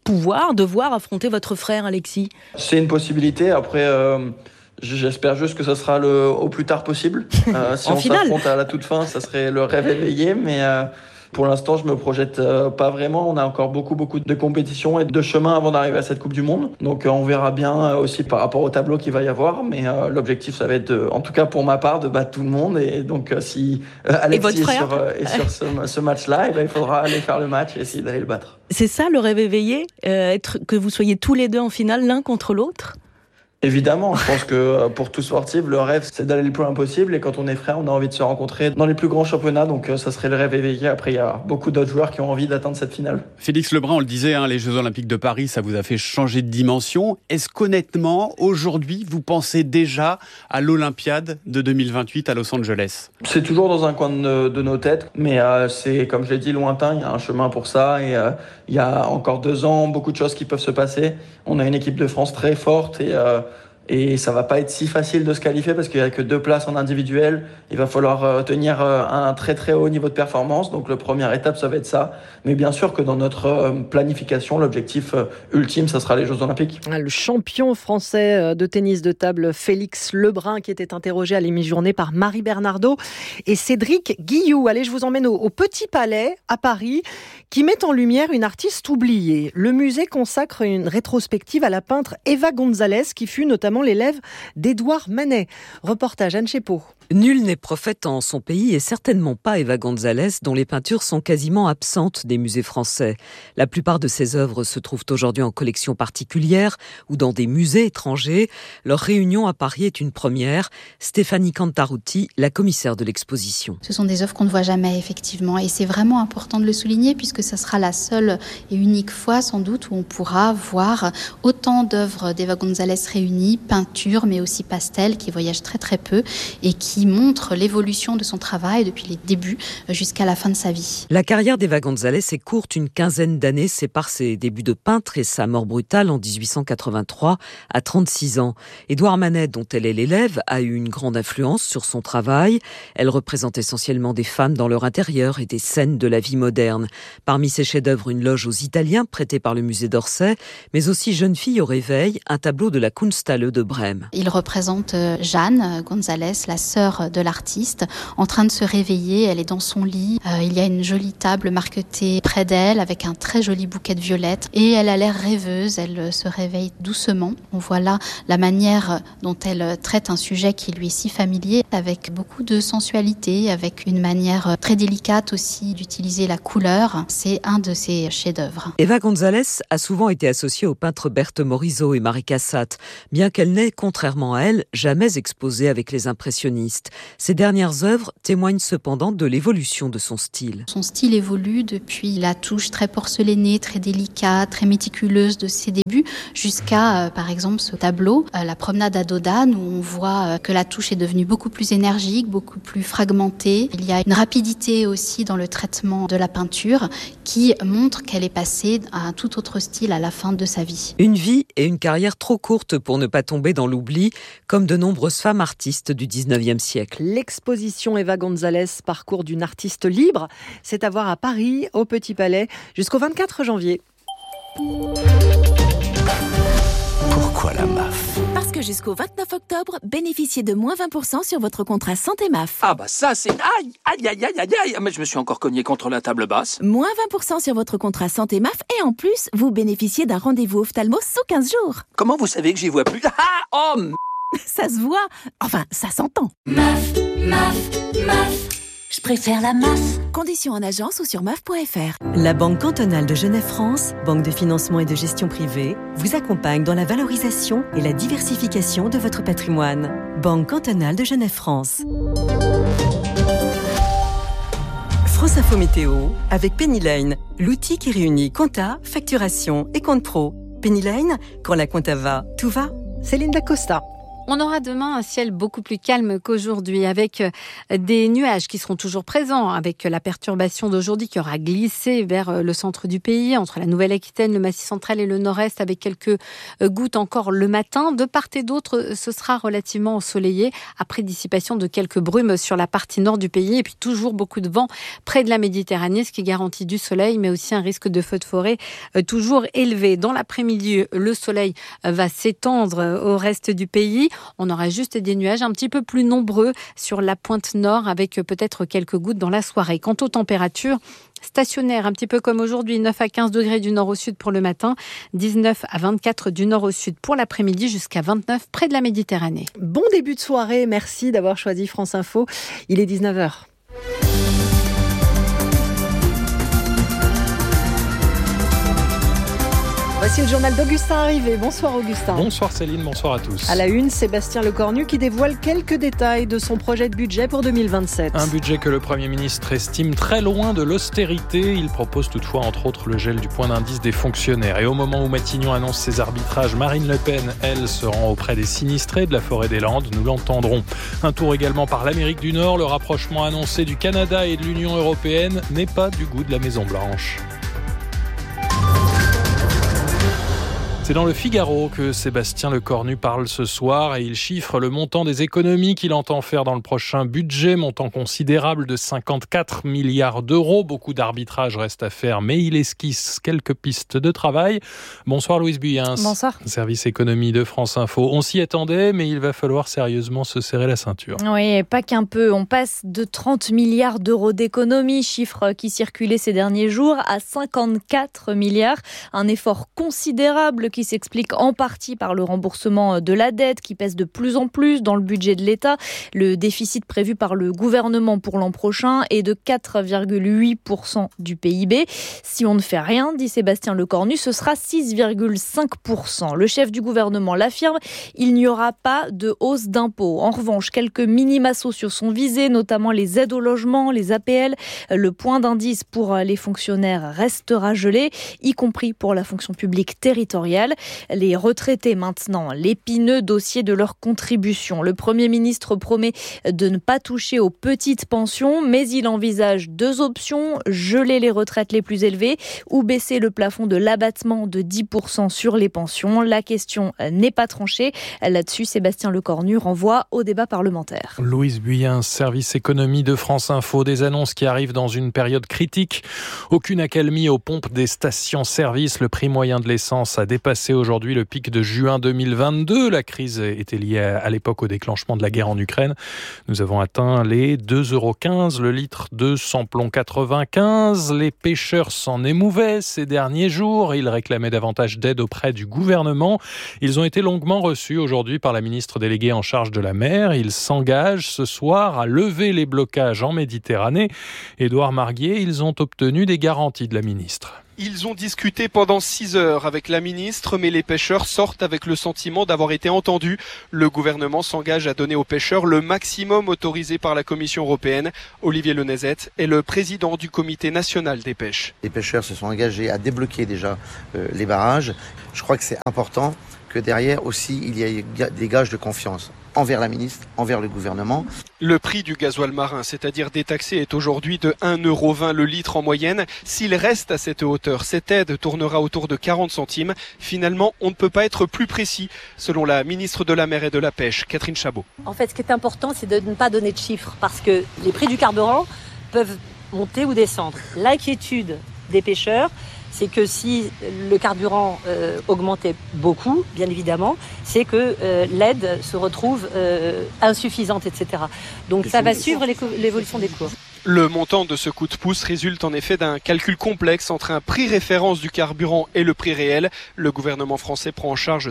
devoir affronter votre frère Alexis? C'est une possibilité. Après, j'espère juste que ça sera au plus tard possible. Si on s'affronte à la toute fin, ça serait le rêve éveillé. Mais pour l'instant, je me projette pas vraiment. On a encore beaucoup de compétitions et de chemin avant d'arriver à cette Coupe du Monde. Donc on verra bien aussi par rapport au tableau qu'il va y avoir. Mais l'objectif, ça va être, en tout cas pour ma part, de battre tout le monde. Et donc si Alexis est sur ce match-là, il faudra aller faire le match et essayer d'aller le battre. C'est ça le rêve éveillé, que vous soyez tous les deux en finale, l'un contre l'autre? Évidemment, je pense que pour tout sportif, le rêve, c'est d'aller le plus loin possible. Et quand on est frère, on a envie de se rencontrer dans les plus grands championnats. Donc ça serait le rêve éveillé. Après, il y a beaucoup d'autres joueurs qui ont envie d'atteindre cette finale. Félix Lebrun, on le disait, les Jeux Olympiques de Paris, ça vous a fait changer de dimension. Est-ce qu'honnêtement, aujourd'hui, vous pensez déjà à l'Olympiade de 2028 à Los Angeles? C'est toujours dans un coin de nos têtes. Mais c'est, comme je l'ai dit, lointain. Il y a un chemin pour ça. Et il y a encore 2 ans, beaucoup de choses qui peuvent se passer. On a une équipe de France très forte et ça va pas être si facile de se qualifier parce qu'il y a que 2 places en individuel. Il va falloir tenir un très très haut niveau de performance. Donc la première étape, ça va être ça. Mais bien sûr que dans notre planification, l'objectif ultime, ça sera les Jeux Olympiques. Le champion français de tennis de table, Félix Lebrun, qui était interrogé à l'émi-journée par Marie Bernardo et Cédric Guillou. Allez, je vous emmène au Petit Palais à Paris, qui met en lumière une artiste oubliée. Le musée consacre une rétrospective à la peintre Eva González, qui fut notamment l'élève d'Édouard Manet. Reportage Anne Chepot. Nul n'est prophète en son pays et certainement pas Eva González, dont les peintures sont quasiment absentes des musées français. La plupart de ses œuvres se trouvent aujourd'hui en collections particulières ou dans des musées étrangers. Leur réunion à Paris est une première. Stéphanie Cantarutti, la commissaire de l'exposition. Ce sont des œuvres qu'on ne voit jamais, effectivement, et c'est vraiment important de le souligner puisque ça sera la seule et unique fois, sans doute, où on pourra voir autant d'œuvres d'Eva González réunies, peintures, mais aussi pastels, qui voyagent très très peu et qui qui montre l'évolution de son travail depuis les débuts jusqu'à la fin de sa vie. La carrière d'Eva González est courte, une quinzaine d'années sépare ses débuts de peintre et sa mort brutale en 1883 à 36 ans. Édouard Manet, dont elle est l'élève, a eu une grande influence sur son travail. Elle représente essentiellement des femmes dans leur intérieur et des scènes de la vie moderne. Parmi ses chefs-d'œuvre, une loge aux Italiens prêtée par le musée d'Orsay, mais aussi Jeune fille au réveil, un tableau de la Kunsthalle de Brême. Il représente Jeanne González, la sœur de l'artiste, en train de se réveiller. Elle est dans son lit. Il y a une jolie table marquetée près d'elle avec un très joli bouquet de violettes. Et elle a l'air rêveuse. Elle se réveille doucement. On voit là la manière dont elle traite un sujet qui lui est si familier, avec beaucoup de sensualité, avec une manière très délicate aussi d'utiliser la couleur. C'est un de ses chefs-d'œuvre. Eva González a souvent été associée aux peintres Berthe Morisot et Marie Cassatt, bien qu'elle n'ait, contrairement à elle, jamais exposé avec les impressionnistes. Ses dernières œuvres témoignent cependant de l'évolution de son style. Son style évolue depuis la touche très porcelainée, très délicate, très méticuleuse de ses débuts, jusqu'à, par exemple, ce tableau, La promenade à Dodane, où on voit que la touche est devenue beaucoup plus énergique, beaucoup plus fragmentée. Il y a une rapidité aussi dans le traitement de la peinture qui montre qu'elle est passée à un tout autre style à la fin de sa vie. Une vie et une carrière trop courte pour ne pas tomber dans l'oubli, comme de nombreuses femmes artistes du 19e siècle. L'exposition Eva González, parcours d'une artiste libre, c'est à voir à Paris, au Petit Palais, jusqu'au 24 janvier. Pourquoi la MAF ? Parce que jusqu'au 29 octobre, bénéficiez de moins 20% sur votre contrat santé MAF. Ah bah ça c'est... Aïe, aïe, aïe, aïe, aïe, aïe. Mais je me suis encore cogné contre la table basse. Moins 20% sur votre contrat santé MAF et en plus, vous bénéficiez d'un rendez-vous ophtalmo sous 15 jours. Comment vous savez que j'y vois plus? Ah, oh, ça se voit. Enfin, ça s'entend. MAF, MAF, MAF. Je préfère la MAF. Conditions en agence ou sur MAF.fr. La Banque cantonale de Genève-France, banque de financement et de gestion privée, vous accompagne dans la valorisation et la diversification de votre patrimoine. Banque cantonale de Genève-France. France Info Météo avec Penny Lane, l'outil qui réunit compta, facturation et compte pro. Penny Lane, quand la compta va, tout va. Céline Dacosta. On aura demain un ciel beaucoup plus calme qu'aujourd'hui, avec des nuages qui seront toujours présents, avec la perturbation d'aujourd'hui qui aura glissé vers le centre du pays, entre la Nouvelle-Aquitaine, le Massif central et le Nord-Est, avec quelques gouttes encore le matin. De part et d'autre, ce sera relativement ensoleillé, après dissipation de quelques brumes sur la partie nord du pays, et puis toujours beaucoup de vent près de la Méditerranée, ce qui garantit du soleil, mais aussi un risque de feu de forêt toujours élevé. Dans l'après-midi, le soleil va s'étendre au reste du pays. On aura juste des nuages un petit peu plus nombreux sur la pointe nord, avec peut-être quelques gouttes dans la soirée. Quant aux températures, stationnaires, un petit peu comme aujourd'hui, 9 à 15 degrés du nord au sud pour le matin, 19 à 24 du nord au sud pour l'après-midi, jusqu'à 29 près de la Méditerranée. Bon début de soirée, merci d'avoir choisi France Info. Il est 19h. Voici le journal d'Augustin Arrivé. Bonsoir Augustin. Bonsoir Céline, bonsoir à tous. À la une, Sébastien Lecornu qui dévoile quelques détails de son projet de budget pour 2027. Un budget que le Premier ministre estime très loin de l'austérité. Il propose toutefois entre autres le gel du point d'indice des fonctionnaires. Et au moment où Matignon annonce ses arbitrages, Marine Le Pen, elle, se rend auprès des sinistrés de la forêt des Landes. Nous l'entendrons. Un tour également par l'Amérique du Nord. Le rapprochement annoncé du Canada et de l'Union européenne n'est pas du goût de la Maison-Blanche. C'est dans le Figaro que Sébastien Lecornu parle ce soir et il chiffre le montant des économies qu'il entend faire dans le prochain budget, montant considérable de 54 milliards d'euros. Beaucoup d'arbitrages restent à faire, mais il esquisse quelques pistes de travail. Bonsoir Louise Buyens. Bonsoir. Service économie de France Info. On s'y attendait, mais il va falloir sérieusement se serrer la ceinture. Oui, pas qu'un peu. On passe de 30 milliards d'euros d'économies, chiffre qui circulait ces derniers jours, à 54 milliards. Un effort considérable qui s'explique en partie par le remboursement de la dette qui pèse de plus en plus dans le budget de l'État. Le déficit prévu par le gouvernement pour l'an prochain est de 4,8% du PIB. Si on ne fait rien, dit Sébastien Lecornu, ce sera 6,5%. Le chef du gouvernement l'affirme, il n'y aura pas de hausse d'impôts. En revanche, quelques minima sociaux sont visés, notamment les aides au logement, les APL. Le point d'indice pour les fonctionnaires restera gelé, y compris pour la fonction publique territoriale. sociale. Les retraités maintenant, l'épineux dossier de leur contribution. Le Premier ministre promet de ne pas toucher aux petites pensions, mais il envisage 2 options, geler les retraites les plus élevées ou baisser le plafond de l'abattement de 10% sur les pensions. La question n'est pas tranchée. Là-dessus, Sébastien Lecornu renvoie au débat parlementaire. Louise Buyen, service économie de France Info. Des annonces qui arrivent dans une période critique. Aucune accalmie aux pompes des stations-service. Le prix moyen de l'essence a dépassé aujourd'hui le pic de juin 2022. La crise était liée à l'époque au déclenchement de la guerre en Ukraine. Nous avons atteint les 2,15 € le litre de samplon 95. Les pêcheurs s'en émouvaient ces derniers jours. Ils réclamaient davantage d'aide auprès du gouvernement. Ils ont été longuement reçus aujourd'hui par la ministre déléguée en charge de la mer. Ils s'engagent ce soir à lever les blocages en Méditerranée. Édouard Marguier, ils ont obtenu des garanties de la ministre. Ils ont discuté pendant 6 heures avec la ministre, mais les pêcheurs sortent avec le sentiment d'avoir été entendus. Le gouvernement s'engage à donner aux pêcheurs le maximum autorisé par la Commission européenne. Olivier Lenezet est le président du Comité national des pêches. Les pêcheurs se sont engagés à débloquer déjà les barrages. Je crois que c'est important que derrière aussi il y ait des gages de confiance envers la ministre, envers le gouvernement. Le prix du gasoil marin, c'est-à-dire détaxé, est aujourd'hui de 1,20 € le litre en moyenne. S'il reste à cette hauteur, cette aide tournera autour de 40 centimes. Finalement, on ne peut pas être plus précis, selon la ministre de la Mer et de la Pêche, Catherine Chabot. En fait, ce qui est important, c'est de ne pas donner de chiffres, parce que les prix du carburant peuvent monter ou descendre. L'inquiétude des pêcheurs, c'est que si le carburant augmentait beaucoup, bien évidemment, c'est que l'aide se retrouve insuffisante, etc. Donc ça va suivre l'évolution des cours. Le montant de ce coup de pouce résulte en effet d'un calcul complexe entre un prix référence du carburant et le prix réel. Le gouvernement français prend en charge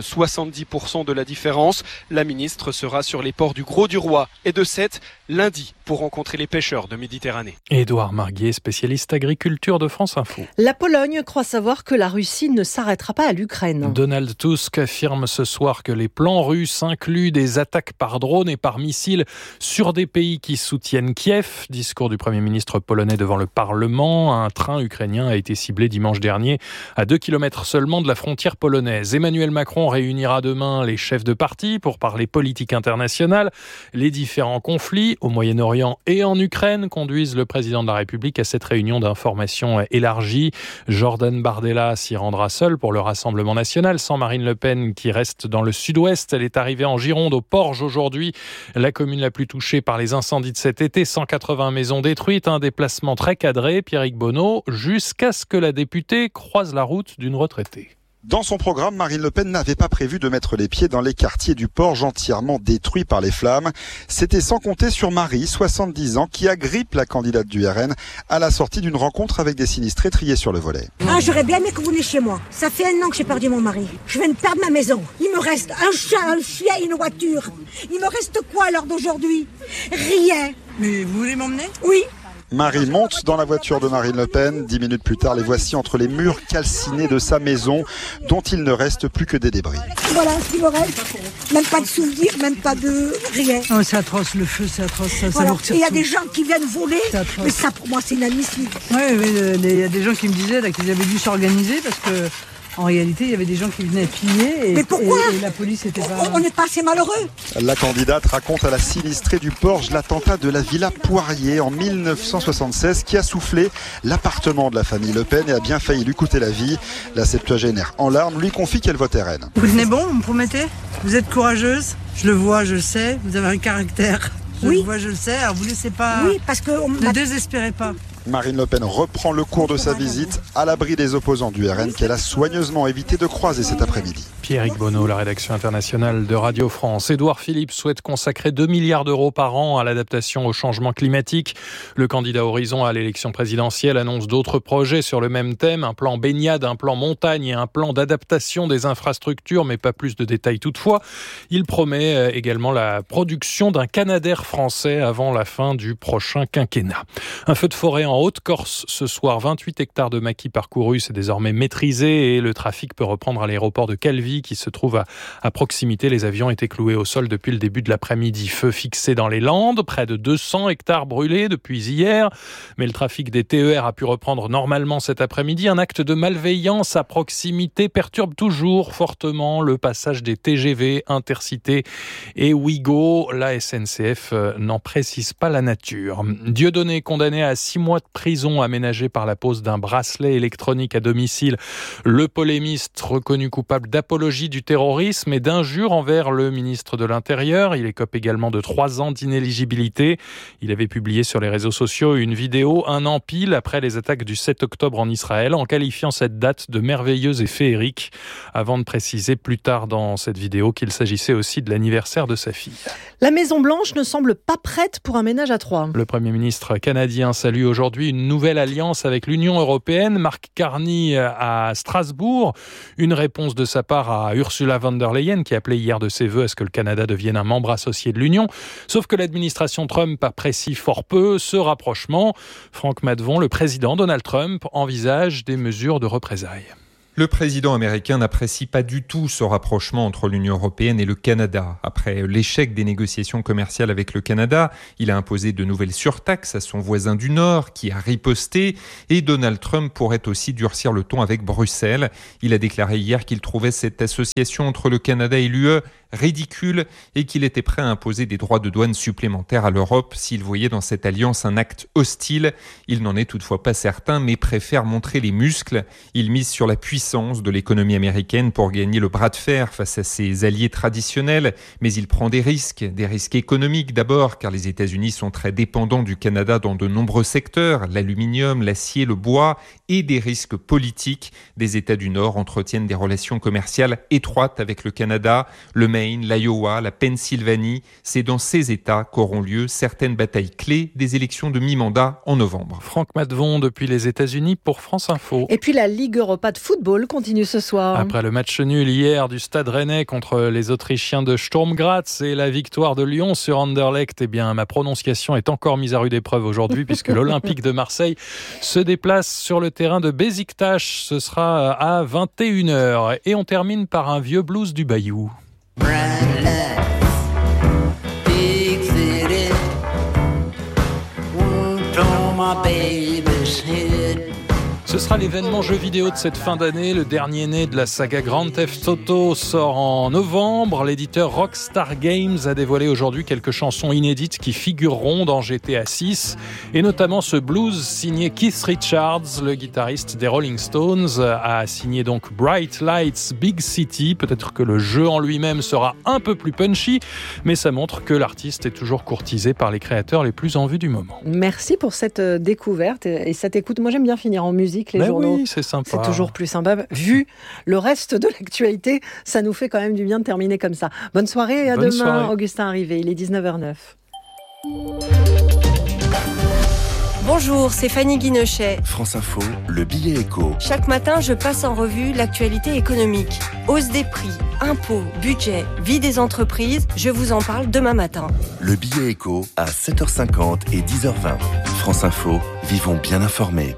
70% de la différence. La ministre sera sur les ports du Gros-du-Roi et de Sète lundi pour rencontrer les pêcheurs de Méditerranée. Édouard Marguier, spécialiste agriculture de France Info. La Pologne croit savoir que la Russie ne s'arrêtera pas à l'Ukraine. Donald Tusk affirme ce soir que les plans russes incluent des attaques par drone et par missiles sur des pays qui soutiennent Kiev. Discours du Premier ministre polonais devant le Parlement. Un train ukrainien a été ciblé dimanche dernier à 2 km seulement de la frontière polonaise. Emmanuel Macron réunira demain les chefs de parti pour parler politique internationale. Les différents conflits au Moyen-Orient et en Ukraine conduisent le président de la République à cette réunion d'information élargie. Jordan Bardella s'y rendra seul pour le Rassemblement national, sans Marine Le Pen qui reste dans le sud-ouest. Elle est arrivée en Gironde, au Porge aujourd'hui, la commune la plus touchée par les incendies de cet été. 180 maisons détruites, un déplacement très cadré, Pierrick Bonneau, jusqu'à ce que la députée croise la route d'une retraitée. Dans son programme, Marine Le Pen n'avait pas prévu de mettre les pieds dans les quartiers du Porge entièrement détruits par les flammes. C'était sans compter sur Marie, 70 ans, qui agrippe la candidate du RN à la sortie d'une rencontre avec des sinistrés triés sur le volet. J'aurais bien aimé que vous veniez chez moi. Ça fait 1 an que j'ai perdu mon mari. Je viens de perdre ma maison. Il me reste un chat, un chien et une voiture. Il me reste quoi à l'heure d'aujourd'hui? Rien. Mais vous voulez m'emmener? Oui. Marie monte dans la voiture de Marine Le Pen. 10 minutes plus tard, les voici entre les murs calcinés de sa maison, dont il ne reste plus que des débris. Voilà ce qu'il me reste. Même pas de souvenirs, même pas de rien. Oh, c'est atroce, le feu, c'est atroce. Ça voilà. vous retire. Et il y a des gens qui viennent voler, mais ça pour moi c'est inadmissible. Oui, il y a des gens qui me disaient là, qu'ils avaient dû s'organiser parce que... En réalité, il y avait des gens qui venaient piller et, mais pourquoi et la police était pas... On n'est pas assez malheureux. La candidate raconte à la sinistrée du Porge l'attentat de la Villa Poirier en 1976 qui a soufflé l'appartement de la famille Le Pen et a bien failli lui coûter la vie. La septuagénaire en larmes lui confie qu'elle vote RN. Vous tenez bon, vous me promettez? Vous êtes courageuse? Je le vois, je le sais, vous avez un caractère. Je le vois, je le sais, alors vous laissez pas... Oui, parce que... Ne désespérez pas. Marine Le Pen reprend le cours de sa visite à l'abri des opposants du RN qu'elle a soigneusement évité de croiser cet après-midi. Pierrick Bonneau, la rédaction internationale de Radio France. Édouard Philippe souhaite consacrer 2 milliards d'euros par an à l'adaptation au changement climatique. Le candidat Horizon à l'élection présidentielle annonce d'autres projets sur le même thème. Un plan baignade, un plan montagne et un plan d'adaptation des infrastructures, mais pas plus de détails toutefois. Il promet également la production d'un Canadair français avant la fin du prochain quinquennat. Un feu de forêt en en Haute-Corse ce soir. 28 hectares de maquis parcourus, c'est désormais maîtrisé et le trafic peut reprendre à l'aéroport de Calvi qui se trouve à proximité. Les avions étaient cloués au sol depuis le début de l'après-midi. Feu fixé dans les Landes, près de 200 hectares brûlés depuis hier. Mais le trafic des TER a pu reprendre normalement cet après-midi. Un acte de malveillance à proximité perturbe toujours fortement le passage des TGV, Intercités et Ouigo. La SNCF n'en précise pas la nature. Dieudonné condamné à 6 mois de prison aménagé par la pose d'un bracelet électronique à domicile. Le polémiste reconnu coupable d'apologie du terrorisme et d'injures envers le ministre de l'Intérieur. Il écope également de 3 ans d'inéligibilité. Il avait publié sur les réseaux sociaux une vidéo un an pile après les attaques du 7 octobre en Israël en qualifiant cette date de merveilleuse et féerique avant de préciser plus tard dans cette vidéo qu'il s'agissait aussi de l'anniversaire de sa fille. La Maison-Blanche ne semble pas prête pour un ménage à 3. Le Premier ministre canadien salue aujourd'hui une nouvelle alliance avec l'Union européenne. Mark Carney à Strasbourg. Une réponse de sa part à Ursula von der Leyen qui appelait hier de ses vœux à ce que le Canada devienne un membre associé de l'Union. Sauf que l'administration Trump apprécie fort peu ce rapprochement. Franck Maddevon, le président Donald Trump, envisage des mesures de représailles. Le président américain n'apprécie pas du tout ce rapprochement entre l'Union européenne et le Canada. Après l'échec des négociations commerciales avec le Canada, il a imposé de nouvelles surtaxes à son voisin du Nord qui a riposté et Donald Trump pourrait aussi durcir le ton avec Bruxelles. Il a déclaré hier qu'il trouvait cette association entre le Canada et l'UE ridicule et qu'il était prêt à imposer des droits de douane supplémentaires à l'Europe s'il voyait dans cette alliance un acte hostile. Il n'en est toutefois pas certain mais préfère montrer les muscles. Il mise sur la puissance de l'économie américaine pour gagner le bras de fer face à ses alliés traditionnels, mais il prend des risques économiques d'abord car les États-Unis sont très dépendants du Canada dans de nombreux secteurs, l'aluminium, l'acier, le bois, et des risques politiques. Des États du Nord entretiennent des relations commerciales étroites avec le Canada, le Maine, l'Iowa, la Pennsylvanie. C'est dans ces États qu'auront lieu certaines batailles clés des élections de mi-mandat en novembre. Franck Maddevon depuis les États-Unis pour France Info. Et puis la Ligue Europa de football continue ce soir. Après le match nul hier du Stade Rennais contre les Autrichiens de Sturm Graz et la victoire de Lyon sur Anderlecht, eh bien ma prononciation est encore mise à rude épreuve aujourd'hui puisque l'Olympique de Marseille se déplace sur le terrain de Beşiktaş. Ce sera à 21h. Et on termine par un vieux blues du Bayou. Ce sera l'événement jeu vidéo de cette fin d'année. Le dernier né de la saga Grand Theft Auto sort en novembre. L'éditeur Rockstar Games a dévoilé aujourd'hui quelques chansons inédites qui figureront dans GTA 6 et notamment ce blues signé Keith Richards, le guitariste des Rolling Stones, a signé donc Bright Lights Big City. Peut-être que le jeu en lui-même sera un peu plus punchy, mais ça montre que l'artiste est toujours courtisé par les créateurs les plus en vue du moment. Merci pour cette découverte et ça t'écoute. Moi j'aime bien finir en musique. Les journaux. Oui, c'est sympa. C'est toujours plus sympa. Vu le reste de l'actualité, ça nous fait quand même du bien de terminer comme ça. Bonne soirée et à demain, Augustin Arrivé. Il est 19h09. Bonjour, c'est Fanny Guinochet. France Info, le billet éco. Chaque matin, je passe en revue l'actualité économique. Hausse des prix, impôts, budget, vie des entreprises, je vous en parle demain matin. Le billet éco à 7h50 et 10h20. France Info, vivons bien informés.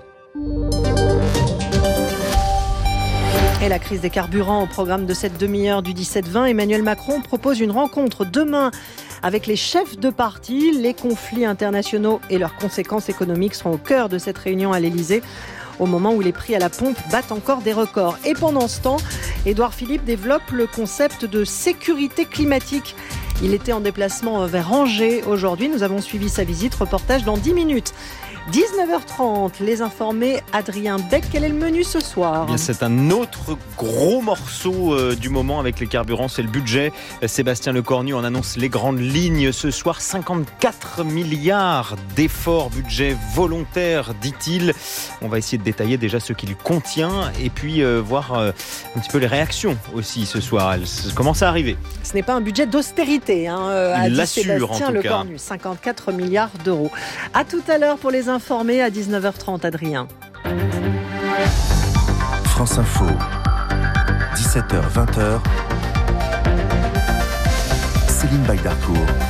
Et la crise des carburants au programme de cette demi-heure du 17-20, Emmanuel Macron propose une rencontre demain avec les chefs de parti. Les conflits internationaux et leurs conséquences économiques seront au cœur de cette réunion à l'Elysée, au moment où les prix à la pompe battent encore des records. Et pendant ce temps, Édouard Philippe développe le concept de sécurité climatique. Il était en déplacement vers Angers aujourd'hui. Nous avons suivi sa visite. Reportage dans 10 minutes. 19h30, les informés, Adrien Beck, quel est le menu ce soir ? Eh bien, c'est un autre gros morceau du moment avec les carburants, c'est le budget. Sébastien Lecornu en annonce les grandes lignes ce soir. 54 milliards d'efforts budget volontaires, dit-il. On va essayer de détailler déjà ce qu'il contient et puis voir un petit peu les réactions aussi ce soir. Elles commencent à arriver. Ce n'est pas un budget d'austérité, a dit Sébastien Lecornu. 54 milliards d'euros. À tout à l'heure pour les informés à 19h30, Adrien. France Info, 17h, 20h. Céline Baydarcourt.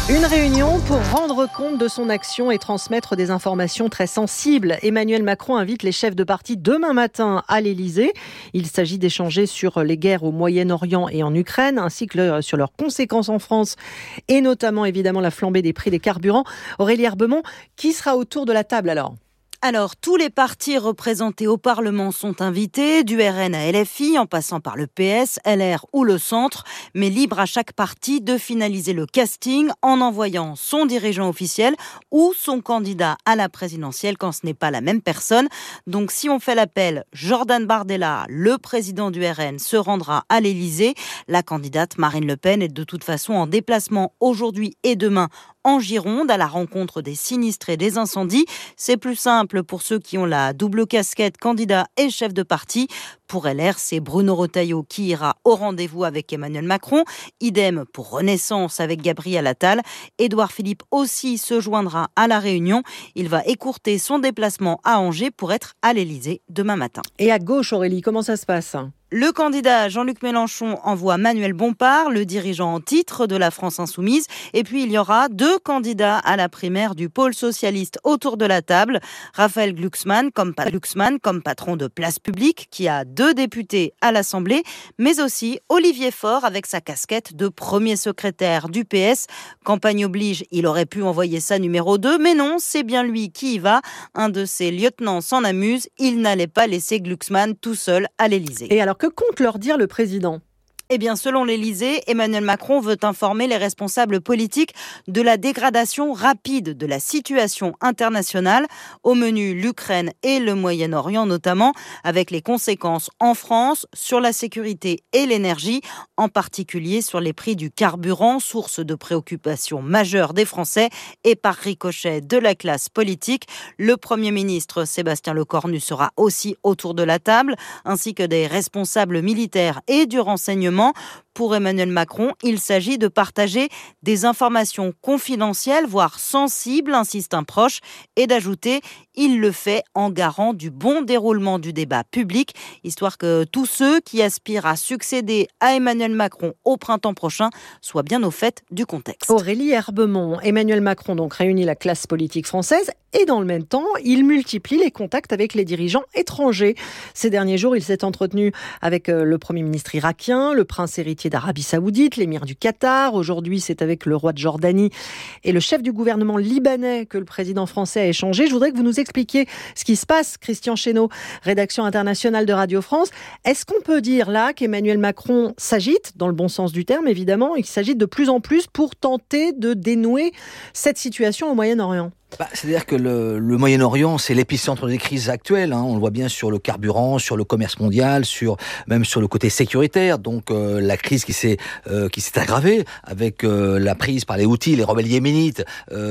Une réunion pour rendre compte de son action et transmettre des informations très sensibles. Emmanuel Macron invite les chefs de parti demain matin à l'Elysée. Il s'agit d'échanger sur les guerres au Moyen-Orient et en Ukraine, ainsi que sur leurs conséquences en France, et notamment évidemment la flambée des prix des carburants. Aurélie Herbemont, qui sera autour de la table alors ? Alors, tous les partis représentés au Parlement sont invités, du RN à LFI, en passant par le PS, LR ou le Centre, mais libre à chaque parti de finaliser le casting en envoyant son dirigeant officiel ou son candidat à la présidentielle quand ce n'est pas la même personne. Donc, si on fait l'appel, Jordan Bardella, le président du RN, se rendra à l'Elysée. La candidate Marine Le Pen est de toute façon en déplacement aujourd'hui et demain en Gironde, à la rencontre des sinistrés des incendies. C'est plus simple pour ceux qui ont la double casquette candidat et chef de parti. Pour LR, c'est Bruno Retailleau qui ira au rendez-vous avec Emmanuel Macron. Idem pour Renaissance avec Gabriel Attal. Édouard Philippe aussi se joindra à la réunion. Il va écourter son déplacement à Angers pour être à l'Elysée demain matin. Et à gauche, Aurélie, comment ça se passe ? Le candidat Jean-Luc Mélenchon envoie Manuel Bompard, le dirigeant en titre de la France Insoumise. Et puis il y aura 2 candidats à la primaire du pôle socialiste autour de la table. Raphaël Glucksmann comme patron de Place Publique, qui a 2 députés à l'Assemblée, mais aussi Olivier Faure avec sa casquette de premier secrétaire du PS. Campagne oblige, il aurait pu envoyer sa numéro 2, mais non, c'est bien lui qui y va. Un de ses lieutenants s'en amuse, il n'allait pas laisser Glucksmann tout seul à l'Elysée. Et alors, que compte leur dire le président ? Eh bien, selon l'Élysée, Emmanuel Macron veut informer les responsables politiques de la dégradation rapide de la situation internationale. Au menu, l'Ukraine et le Moyen-Orient notamment, avec les conséquences en France sur la sécurité et l'énergie, en particulier sur les prix du carburant, source de préoccupation majeure des Français et par ricochet de la classe politique. Le Premier ministre Sébastien Lecornu sera aussi autour de la table, ainsi que des responsables militaires et du renseignement. Pour Emmanuel Macron, il s'agit de partager des informations confidentielles, voire sensibles, insiste un proche, et d'ajouter « il le fait en garant du bon déroulement du débat public », histoire que tous ceux qui aspirent à succéder à Emmanuel Macron au printemps prochain soient bien au fait du contexte. Aurélie Herbemont, Emmanuel Macron donc réunit la classe politique française et dans le même temps, il multiplie les contacts avec les dirigeants étrangers. Ces derniers jours, il s'est entretenu avec le Premier ministre irakien, le prince héritier d'Arabie Saoudite, l'émir du Qatar. Aujourd'hui, c'est avec le roi de Jordanie et le chef du gouvernement libanais que le président français a échangé. Je voudrais que vous nous expliquiez ce qui se passe. Christian Chesneau, rédaction internationale de Radio France. Est-ce qu'on peut dire là qu'Emmanuel Macron s'agite, dans le bon sens du terme évidemment, et qu'il s'agite de plus en plus pour tenter de dénouer cette situation au Moyen-Orient ? C'est-à-dire que le Moyen-Orient, c'est l'épicentre des crises actuelles. On le voit bien sur le carburant, sur le commerce mondial, même sur le côté sécuritaire. Donc la crise qui s'est aggravée avec la prise par les Houthis, les rebelles yéménites,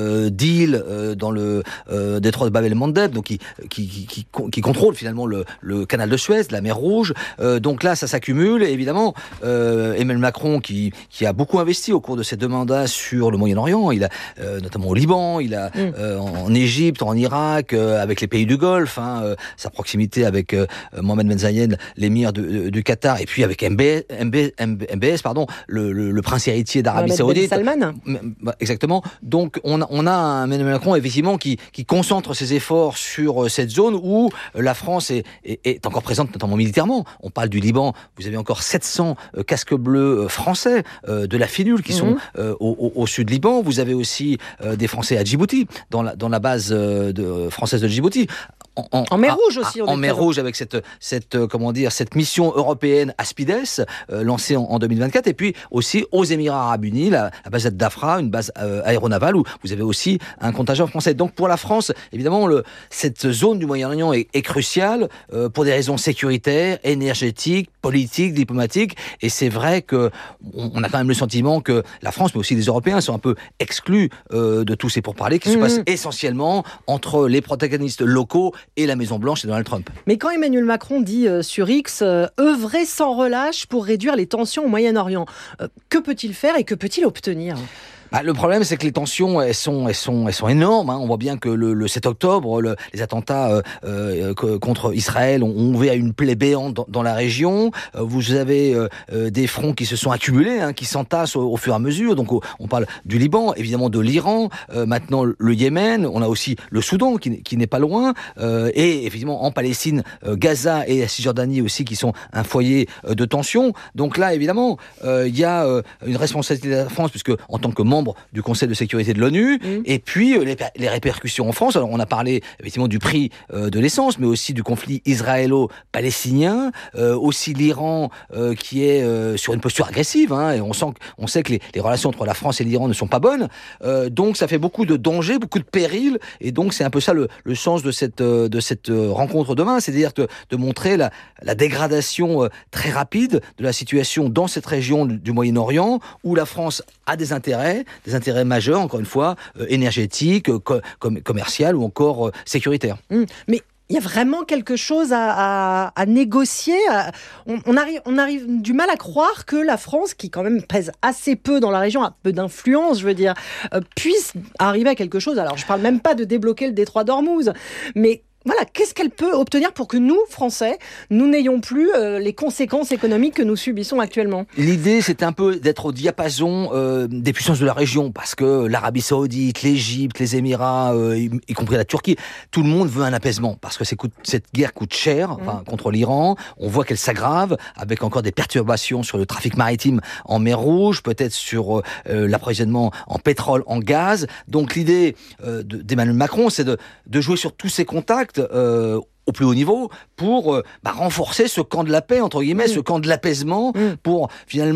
d'îles dans le détroit de Bab el-Mandeb, donc qui contrôle finalement le canal de Suez, la mer Rouge. Donc là, ça s'accumule. Et évidemment, Emmanuel Macron, qui a beaucoup investi au cours de ses 2 mandats sur le Moyen-Orient, il a notamment au Liban, il a en Égypte, en Irak, avec les pays du Golfe, sa proximité avec Mohamed Ben Zayed, l'émir du Qatar, et puis avec MBS, le prince héritier d'Arabie Saoudite. Salman. Exactement. Donc on a un Emmanuel Macron effectivement qui concentre ses efforts sur cette zone où la France est encore présente, notamment militairement. On parle du Liban. Vous avez encore 700 casques bleus français de la FINUL qui sont au sud Liban. Vous avez aussi des Français à Djibouti, dans la base française de Djibouti. En mer Rouge aussi. En mer Rouge avec cette mission européenne Aspides lancée en 2024, et puis aussi aux Émirats Arabes Unis, la base d'Afra, une base aéronavale où vous avez aussi un contingent français. Donc pour la France, évidemment, cette zone du Moyen-Orient est cruciale pour des raisons sécuritaires, énergétiques, politiques, diplomatiques. Et c'est vrai que on a quand même le sentiment que la France, mais aussi les Européens, sont un peu exclus de tous ces pourparlers qui se passent essentiellement entre les protagonistes locaux et la Maison-Blanche et Donald Trump. Mais quand Emmanuel Macron dit sur X œuvrer sans relâche pour réduire les tensions au Moyen-Orient, que peut-il faire et que peut-il obtenir ? Le problème, c'est que les tensions, elles sont énormes. On voit bien que le 7 octobre, les attentats contre Israël ont ouvert une plaie béante dans la région. Vous avez des fronts qui se sont accumulés, qui s'entassent au fur et à mesure. Donc, on parle du Liban, évidemment de l'Iran, maintenant le Yémen. On a aussi le Soudan qui n'est pas loin, et effectivement en Palestine, Gaza et la Cisjordanie aussi qui sont un foyer de tension. Donc là, évidemment, il y a une responsabilité de la France, puisque en tant que membre du Conseil de sécurité de l'ONU, et puis les répercussions en France. Alors on a parlé effectivement du prix de l'essence, mais aussi du conflit israélo-palestinien, aussi l'Iran qui est sur une posture agressive, et on sait que les relations entre la France et l'Iran ne sont pas bonnes. Donc ça fait beaucoup de dangers, beaucoup de périls, et donc c'est un peu ça le sens de cette rencontre demain, c'est-à-dire de montrer la dégradation très rapide de la situation dans cette région du Moyen-Orient, où la France a des intérêts majeurs, encore une fois, énergétiques, commerciaux ou encore sécuritaires. Mais il y a vraiment quelque chose à négocier. On arrive du mal à croire que la France, qui quand même pèse assez peu dans la région, a peu d'influence, je veux dire, puisse arriver à quelque chose. Alors, je parle même pas de débloquer le détroit d'Ormuz, mais voilà, qu'est-ce qu'elle peut obtenir pour que nous, Français, nous n'ayons plus les conséquences économiques que nous subissons actuellement? L'idée, c'est un peu d'être au diapason des puissances de la région, parce que l'Arabie Saoudite, l'Égypte, les Émirats, y compris la Turquie, tout le monde veut un apaisement, parce que cette guerre coûte cher contre l'Iran. On voit qu'elle s'aggrave, avec encore des perturbations sur le trafic maritime en mer Rouge, peut-être sur l'approvisionnement en pétrole, en gaz. Donc l'idée d'Emmanuel Macron, c'est de jouer sur tous ces contacts au plus haut niveau pour renforcer ce camp de la paix, entre guillemets, ce camp de l'apaisement, pour finalement